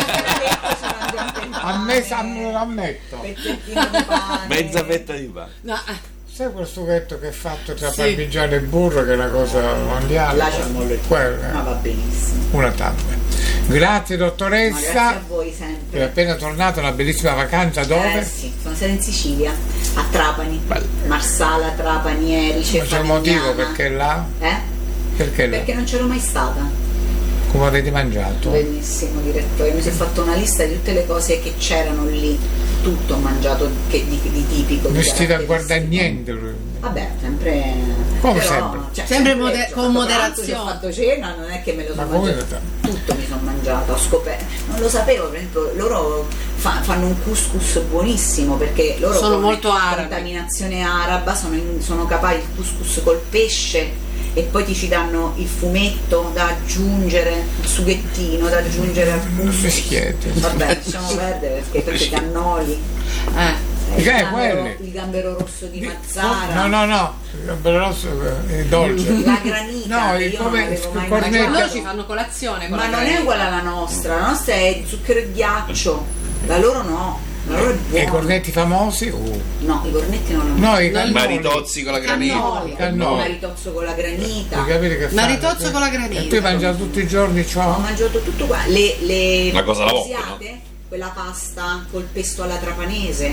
A Ammesso, am- lo ammetto. pezzettino di pane. Mezza fetta di pane. No, eh. Sai quel sughetto che è fatto tra Sì. parmigiano e burro, che è una cosa mondiale? Là c'è un mollo di Quello, ma eh, va benissimo. una tappa. Grazie Ma dottoressa. grazie a voi È sempre. appena tornata una bellissima vacanza dove? Eh sì, sono stata in Sicilia, a Trapani, Marsala, Trapani, Erice, Ma c'è un motivo Favignana. perché là? Eh? Perché là? Perché non c'ero mai stata. Come avete mangiato? Benissimo direttore, mi si è fatto una lista di tutte le cose che c'erano lì, tutto ho mangiato che di, di tipico. Non di siete a guardare caratteristico. niente lui. Vabbè, sempre. Come però, sempre? cioè, Sempre sempre moder- ci ho con fatto moderazione. pranzo, ci ho fatto cena, non è che me lo Ma sono come mangiato. lo- Tutto mi sono mangiato, ho scoperto. Non lo sapevo, per esempio, loro fa- fanno un couscous buonissimo perché loro Sono con molto arabi. contaminazione araba sono, in- sono capaci il couscous col pesce. E poi ti ci danno il fumetto da aggiungere, il sughettino da aggiungere al Non couscous. mischiete. Vabbè, lasciamo perdere perché tutti i cannoli, Eh. eh, il, Che è gambero, quelli? il gambero rosso di Mazzara, No, no, no, il gambero rosso è dolce. la granita, No, che il io non come- avevo mai il cornetto. Loro mangiato. ci fanno colazione con Ma la non è granita. uguale alla nostra, la nostra è zucchero e ghiaccio, la loro no, la loro è E i buona. cornetti famosi? Uh. No, i cornetti non li ho No, i Non- cannoli. Maritozzi con la granita. Cannoli, Cannoli. maritozzo con la granita. Devi capire che Maritozzo fare. con la granita. E tu hai mangiato tutti i giorni Ho ciò? mangiato tutto qua, le, le Una cosa alla volta, cosiate, quella pasta col pesto alla trapanese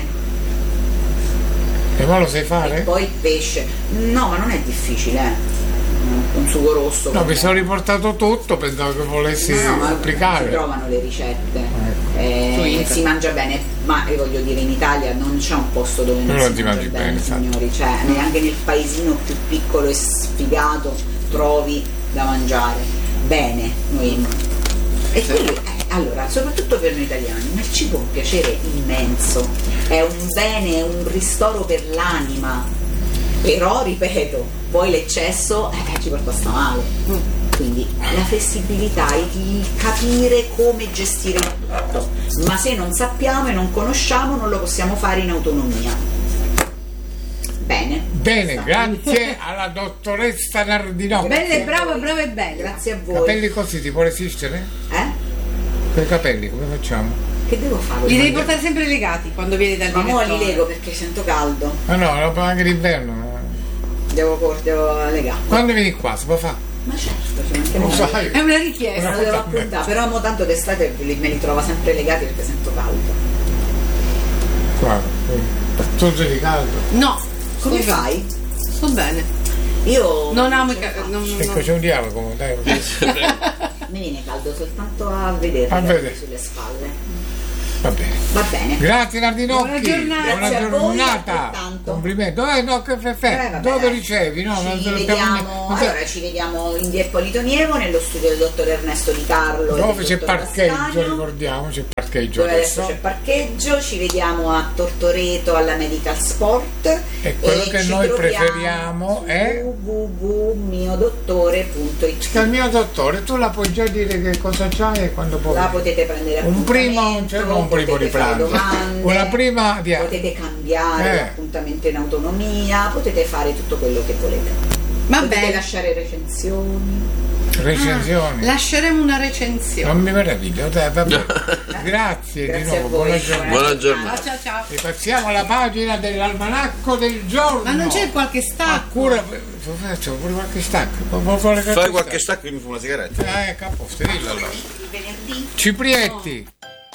E poi lo sai e fare? poi il pesce. No, ma non è difficile, eh. Un sugo rosso. No, con- mi sono riportato tutto, pensavo che volessi No, no, ma si applicare. trovano le ricette, Ecco. eh, Su internet. si mangia bene, ma eh, voglio dire in Italia non c'è un posto dove non, Non si ti mangia mangi bene, bene, esatto. signori, cioè neanche nel paesino più piccolo e sfigato trovi da mangiare bene. Noi. E quello, eh, allora, soprattutto per noi italiani, ma il cibo è un piacere immenso, è un bene, è un ristoro per l'anima, però ripeto, poi l'eccesso eh, ci porta a sta male. Quindi la flessibilità, il capire come gestire il tutto, ma se non sappiamo e non conosciamo non lo possiamo fare in autonomia. Bene. Bene, Sta. grazie alla dottoressa Nardinotti. Belle, brava, brava e bella. Grazie a voi. Capelli così ti può resistere? Eh? Per i capelli come facciamo? Che devo fare? Li devi portare sempre legati quando vieni dal Ma mo li direttore. lego perché sento caldo. Ma no, lo può anche d'inverno. no? Devo, cor- devo legare. Quando vieni qua si può fare? Ma certo, ci mancherebbe. Lo sai. È una richiesta. Me lo devo appuntare, però mo tanto d'estate li- me li trovo sempre legati perché sento caldo. Guarda, tu di caldo. No, Come sto fai? bene. Sto bene. Io Non amo i ce la ca- faccio. non- Ecco, c'è un dialogo, dai. mi viene caldo soltanto a vedere, a vedere sulle spalle. Va bene. Va bene. Grazie Nardinocchi. Buona giornata. Buona Grazie a voi, giornata. altrettanto. Complimenti. Dove, no, che fe- Eh, dove ricevi? No, non ci, non vediamo, abbiamo- non- allora, ci vediamo in via Ippolito Nievo nello studio del dottor Ernesto Di Carlo. e Dove del c'è dottor parcheggio, Vascario, ricordiamo, c'è parcheggio dove adesso adesso. c'è parcheggio. Ci vediamo a Tortoreto alla Medical Sport. E quello che ci noi troviamo preferiamo su è- w w w punto mio dottore punto it. Che il mio dottore, tu la puoi già dire che cosa c'hai e quando puoi. La potete prendere un primo, appuntamento, cioè non un primo di potete fare pranzo, domande, una prima di potete cambiare Eh. l'appuntamento in autonomia, potete fare tutto quello che volete. Va potete bene. lasciare recensioni. recensioni. Lasceremo una recensione. Non mi meraviglio, dai, vabbè. Grazie, Grazie di a nuovo, voi. buona giornata. Buona giornata. Ciao ciao ciao. E passiamo alla pagina dell'almanacco del giorno. Ma non c'è qualche stacco? Ah, cura, faccio pure qualche stacco. Vuoi fare Fai qualche stacco e mi fa una sigaretta. Ah, ecco, a posto, dillo allora. Il venerdì. Ciprietti.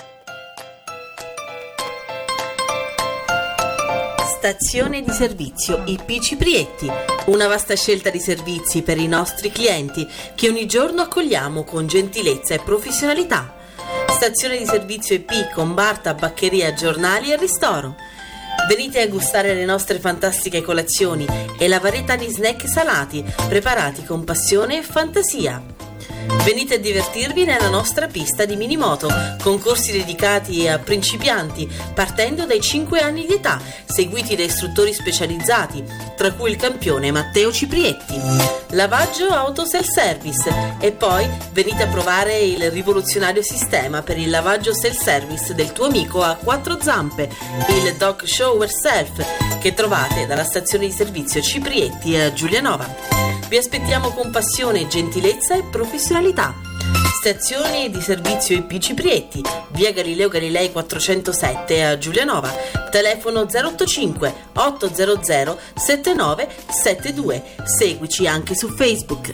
Stazione di servizio I P Ciprietti, una vasta scelta di servizi per i nostri clienti che ogni giorno accogliamo con gentilezza e professionalità. Stazione di servizio I P con bar, tabaccheria, giornali e ristoro. Venite a gustare le nostre fantastiche colazioni e la varietà di snack salati preparati con passione e fantasia. Venite a divertirvi nella nostra pista di minimoto, con corsi dedicati a principianti partendo dai cinque anni di età, seguiti da istruttori specializzati, tra cui il campione Matteo Ciprietti. Lavaggio auto self-service e poi venite a provare il rivoluzionario sistema per il lavaggio self-service del tuo amico a quattro zampe, il Dog Shower Self, che trovate dalla stazione di servizio Ciprietti a Giulianova. Vi aspettiamo con passione, gentilezza e professionalità. Stazione di servizio I P Ciprietti, via Galileo Galilei quattrocentosette a Giulianova. Telefono zero otto cinque otto zero zero sette nove sette due. Seguici anche su Facebook.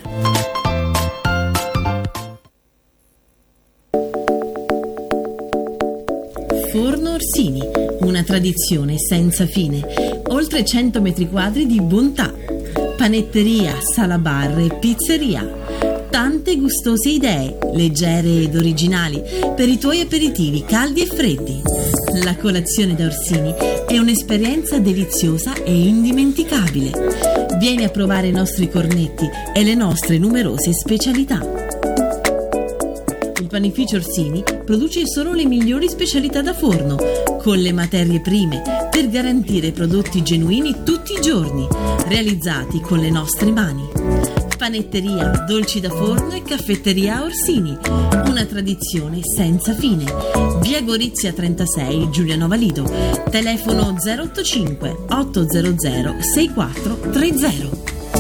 Forno Orsini, una tradizione senza fine. Oltre cento metri quadri di bontà. Panetteria, sala bar e pizzeria. Tante gustose idee, leggere ed originali, per i tuoi aperitivi caldi e freddi. La colazione da Orsini è un'esperienza deliziosa e indimenticabile. Vieni a provare i nostri cornetti e le nostre numerose specialità. Il panificio Orsini produce solo le migliori specialità da forno, con le materie prime, per garantire prodotti genuini tutti i giorni, realizzati con le nostre mani. Panetteria, dolci da forno e caffetteria Orsini, una tradizione senza fine. Via Gorizia trentasei, Giulianova Lido. Telefono zero otto cinque otto zero zero sei quattro tre zero.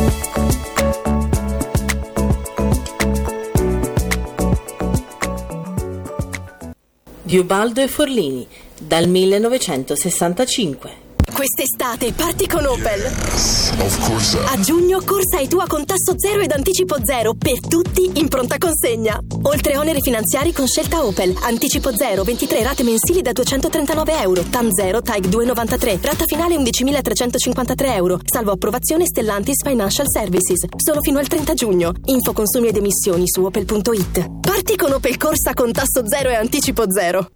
Di Ubaldo e Forlini, dal millenovecentosessantacinque. Quest'estate parti con Opel. A giugno corsa e tua con tasso zero ed anticipo zero per tutti in pronta consegna. Oltre oneri finanziari con scelta Opel. Anticipo zero, ventitré rate mensili da duecentotrentanove euro. T A M zero, T A I C due virgola novantatré. Rata finale undicimilatrecentocinquantatré euro. Salvo approvazione Stellantis Financial Services. Solo fino al trenta giugno. Info consumi ed emissioni su opel punto it. Parti con Opel corsa con tasso zero e anticipo zero.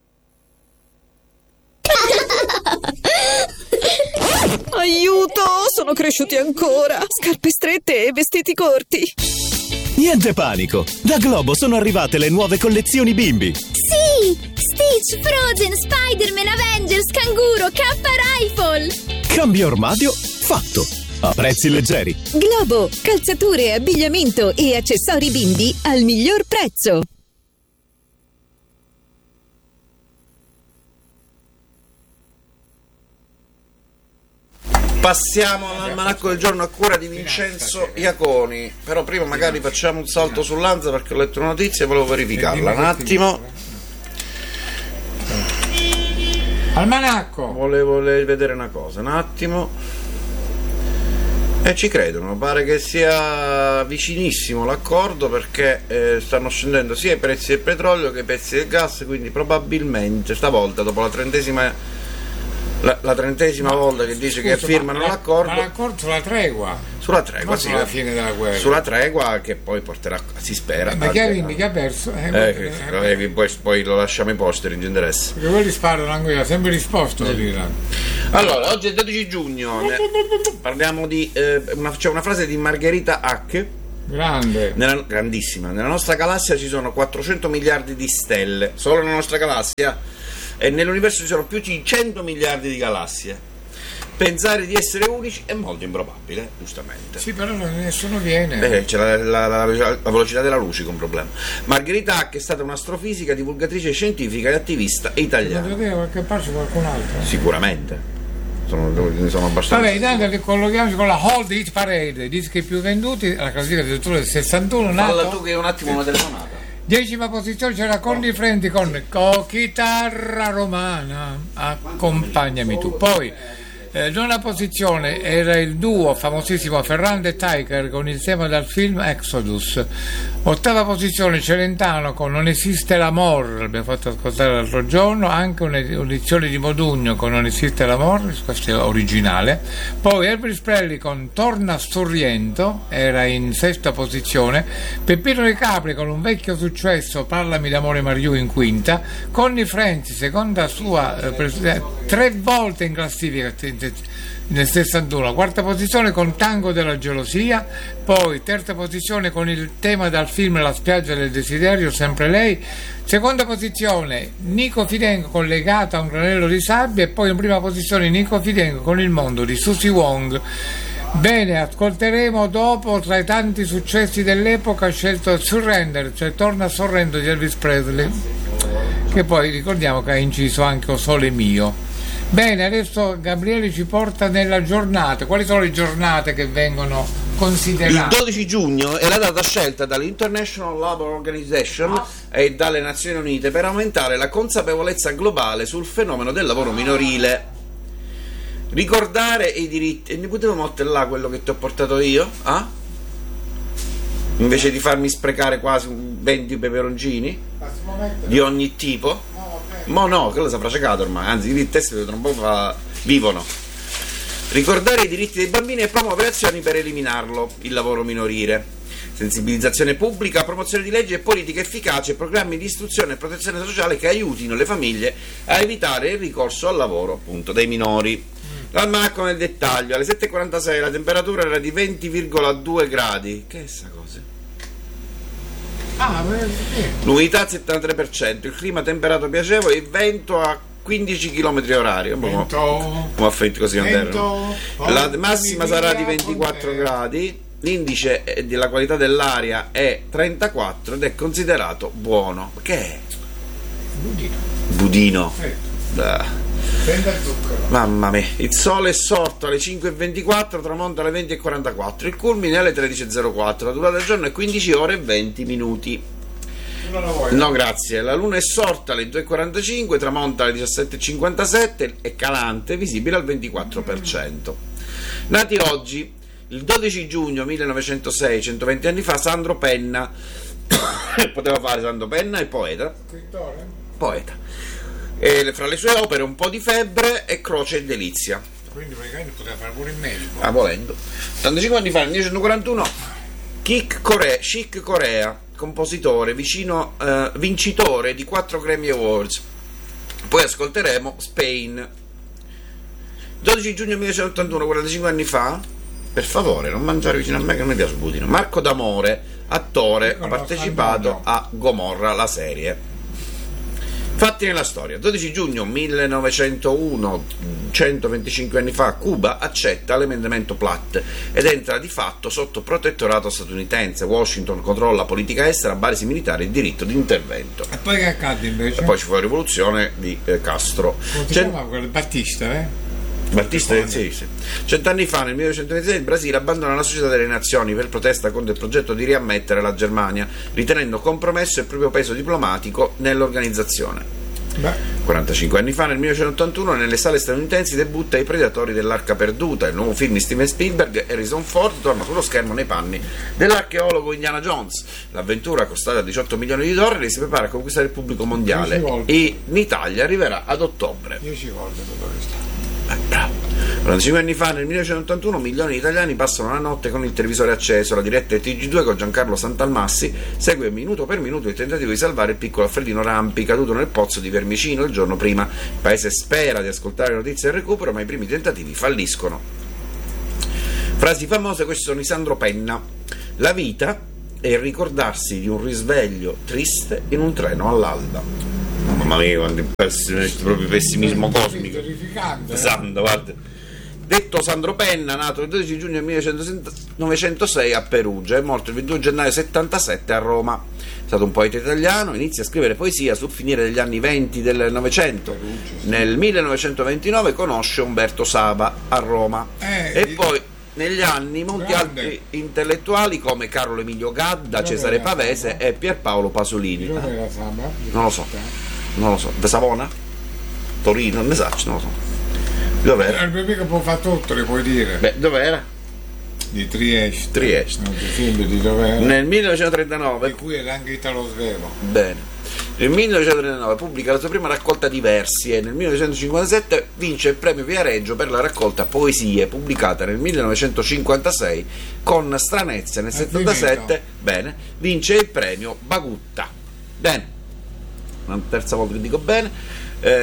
Aiuto, sono cresciuti ancora. Scarpe strette e vestiti corti. Niente panico, da Globo sono arrivate le nuove collezioni bimbi. Sì, Stitch, Frozen, Spider-Man, Avengers, Canguro, K Rifle. Cambio armadio fatto, a prezzi leggeri. Globo, calzature, abbigliamento e accessori bimbi al miglior prezzo. Passiamo all'almanacco del giorno a cura di Vincenzo Iaconi. Però prima magari facciamo un salto sull'Anza perché ho letto una notizia e volevo verificarla un attimo. Almanacco! Volevo vedere una cosa, un attimo. E ci credono, pare che sia vicinissimo l'accordo perché eh, stanno scendendo sia i prezzi del petrolio che i prezzi del gas, quindi probabilmente stavolta dopo la trentesima La, la trentesima ma, volta che dice scusa, che firmano ma l'accordo. Ma l'accordo sulla tregua. Sulla tregua, non sì, sulla fine della guerra. Sulla tregua che poi porterà, si spera. Eh, ma chi ha vinto, chi ha perso? Eh, eh, eh, eh, poi, poi lo lasciamo ai posteri, in interesse. Perché quelli sparano anche io, ha sempre risposto. Eh. Allora, oggi è il dodici giugno, ne, parliamo di eh, una, c'è una frase di Margherita Hack. Grande. Nella, grandissima. Nella nostra galassia ci sono quattrocento miliardi di stelle, solo nella nostra galassia, e nell'universo ci sono più di cento miliardi di galassie. Pensare di essere unici è molto improbabile, giustamente. Sì, però nessuno viene. Beh, c'è la, la, la, la velocità della luce che è un problema. Margherita Hack è stata un'astrofisica, divulgatrice scientifica e attivista italiana. Ma da qualche parte qualcun altro? Sicuramente. Sono, ne sono abbastanza. Vabbè, intanto collochiamoci con la Hold It Parade, dischi più venduti, la classifica del del sessantuno. Falla nato. tu che è un attimo una telefonata. Decima posizione c'era Conny Frenti con Co chitarra romana, accompagnami tu. Poi eh, nona posizione era il duo famosissimo Ferrando e Tiger con il tema dal film Exodus. Ottava posizione Celentano con Non esiste l'amor, l'abbiamo fatto ascoltare l'altro giorno, anche un'edizione di Modugno con Non esiste l'amor, questo è originale. Poi Elvis Presley con Torna Sorriento era in sesta posizione, Peppino De Capri con un vecchio successo Parlami d'amore Mariù in quinta, Conny Franzi seconda sua eh, pres- tre volte in classifica nel sessantuno, quarta posizione con Tango della gelosia, poi terza posizione con il tema dal film La spiaggia del desiderio, sempre lei, seconda posizione Nico Fidenco con Legata a un granello di sabbia, e poi in prima posizione Nico Fidenco con Il mondo di Susie Wong. Bene, ascolteremo dopo, tra i tanti successi dell'epoca, scelto Surrender, cioè Torna sorrendo di Elvis Presley, che poi ricordiamo che ha inciso anche O Sole Mio. Bene, adesso Gabriele ci porta nella giornata. Quali sono le giornate che vengono considerate? Il dodici giugno è la data scelta dall'International Labour Organization ah. e dalle Nazioni Unite per aumentare la consapevolezza globale sul fenomeno del lavoro minorile. Ricordare i diritti. E ne potevo mettere là quello che ti ho portato io? Ah? Invece di farmi sprecare quasi venti peperoncini di ogni tipo. Ma no, quello si è fracecato ormai, anzi i diritti tra un po' fa... vivono. Ricordare i diritti dei bambini e promuovere azioni per eliminarlo, il lavoro minorile. Sensibilizzazione pubblica, promozione di leggi e politiche efficaci e programmi di istruzione e protezione sociale che aiutino le famiglie a evitare il ricorso al lavoro appunto dei minori. L'almanacco nel dettaglio, alle sette e quarantasei la temperatura era di venti virgola due gradi. Che è sta cosa? Ah, l'umidità al settantatré per cento, il clima temperato piacevole, il vento a quindici chilometri orari. Come affetti così vento, la massima sarà di ventiquattro gradi, l'indice della qualità dell'aria è trentaquattro ed è considerato buono. Che è? Budino. Budino. Eh. Mamma mia, il sole è sorto alle cinque e ventiquattro, tramonta alle venti e quarantaquattro, il culmine alle tredici e zero quattro, la durata del giorno è quindici ore e venti minuti. No grazie, la luna è sorta alle due e quarantacinque, tramonta alle diciassette e cinquantasette, è calante, visibile al ventiquattro per cento. Nati oggi, il dodici giugno millenovecentosei, centoventi anni fa, Sandro Penna. Poteva fare Sandro Penna e poeta. Scrittore? Poeta. E fra le sue opere Un po' di febbre e Croce e delizia. Quindi praticamente poteva fare pure il medico. Ah, volendo. ottantacinque anni fa, nel millenovecentoquarantuno, Chick Corea, Chick Corea, compositore, vicino, eh, vincitore di quattro Grammy Awards. Poi ascolteremo Spain. dodici giugno millenovecentottantuno, quarantacinque anni fa, per favore non mangiare vicino a me che non mi piace Budino. Marco D'Amore, attore, ha partecipato a Gomorra, la serie. Fatti nella storia. dodici giugno millenovecentouno, centoventicinque anni fa, Cuba accetta l'emendamento Platt ed entra di fatto sotto protettorato statunitense. Washington controlla la politica estera, basi militari e diritto di intervento. E poi che accade invece? E poi ci fu la rivoluzione di eh, Castro. Come si chiama quello Battista, eh? Battista, sì, sì. Cent'anni fa, nel millenovecentoventisei, il Brasile abbandona la Società delle Nazioni per protesta contro il progetto di riammettere la Germania, ritenendo compromesso il proprio peso diplomatico nell'organizzazione. Beh. quarantacinque anni fa, nel millenovecentottantuno, nelle sale statunitensi debutta I Predatori dell'Arca Perduta, il nuovo film di Steven Spielberg. Harrison Ford torna sullo schermo nei panni dell'archeologo Indiana Jones. L'avventura, costata diciotto milioni di dollari, si prepara a conquistare il pubblico mondiale e in Italia arriverà ad ottobre. dieci volte tutto questo. Eh, bravo. quarantacinque anni fa, nel millenovecentottantuno, milioni di italiani passano la notte con il televisore acceso. La diretta del T G due con Giancarlo Santalmassi segue minuto per minuto il tentativo di salvare il piccolo Alfredino Rampi, caduto nel pozzo di Vermicino il giorno prima. Il paese spera di ascoltare notizie del recupero, ma i primi tentativi falliscono. Frasi famose, questi sono di Sandro Penna. La vita è il ricordarsi di un risveglio triste in un treno all'alba. Mamma mia, quanto proprio pessimismo cosmico. Pesante, guarda. Detto Sandro Penna, nato il dodici giugno millenovecentosei a Perugia, è morto il ventidue gennaio settantasette a Roma. È stato un poeta italiano, inizia a scrivere poesia sul finire degli anni venti del Novecento. Nel millenovecentoventinove conosce Umberto Saba a Roma. Eh, e poi negli anni molti grande. altri intellettuali come Carlo Emilio Gadda, dove Cesare Pavese Saba? e Pierpaolo Pasolini. Dove era Saba? Non lo so, non lo so. Da Savona? Torino? Non ne so, non lo so. Dov'era? Il mio amico può fare tutto, le puoi dire. Beh, dov'era? Di Trieste. Trieste. Non ti sembra di dov'era? Nel millenovecentotrentanove. Di cui era anche Italo Svero. Bene. Nel millenovecentotrentanove pubblica la sua prima raccolta di versi e nel millenovecentocinquantasette vince il premio Viareggio per la raccolta Poesie, pubblicata nel millenovecentocinquantasei con Stranezze. Nel settantasette, bene, vince il premio Bagutta. Bene. Una terza volta che dico bene.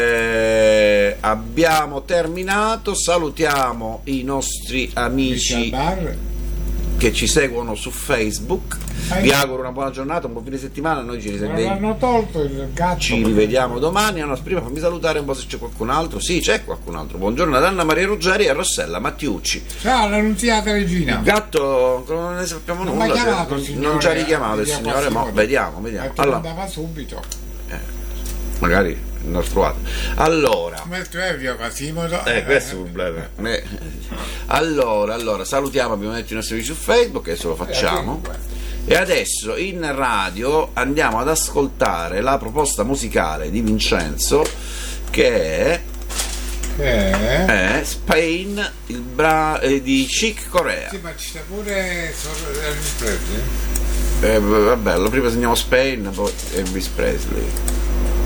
Eh, abbiamo terminato, salutiamo i nostri amici che ci seguono su Facebook. Vi auguro una buona giornata, un buon fine settimana. Noi ci risentiamo. tolto il gatto. Ci rivediamo domani. No, prima fammi salutare un po' se c'è qualcun altro. Sì, c'è qualcun altro. Buongiorno ad Anna Maria Ruggeri e a Rossella Mattiucci. Ciao, l'annunziata regina. Il gatto ancora non ne sappiamo non nulla. Chiamato, non, signore, non ci ha richiamato il signore, ma vediamo, vediamo. Allora, andava subito. Eh, magari non trovate. Allora, eh, questo è un problema. Eh, allora, allora, salutiamo ovviamente i nostri amici su Facebook, adesso lo facciamo. E adesso in radio andiamo ad ascoltare la proposta musicale di Vincenzo, che è, che è? è Spain, il bra- eh, di Chick Corea. Sì, ma ci sta pure Elvis Presley. Eh, vabbè, prima segniamo Spain, poi Elvis Presley.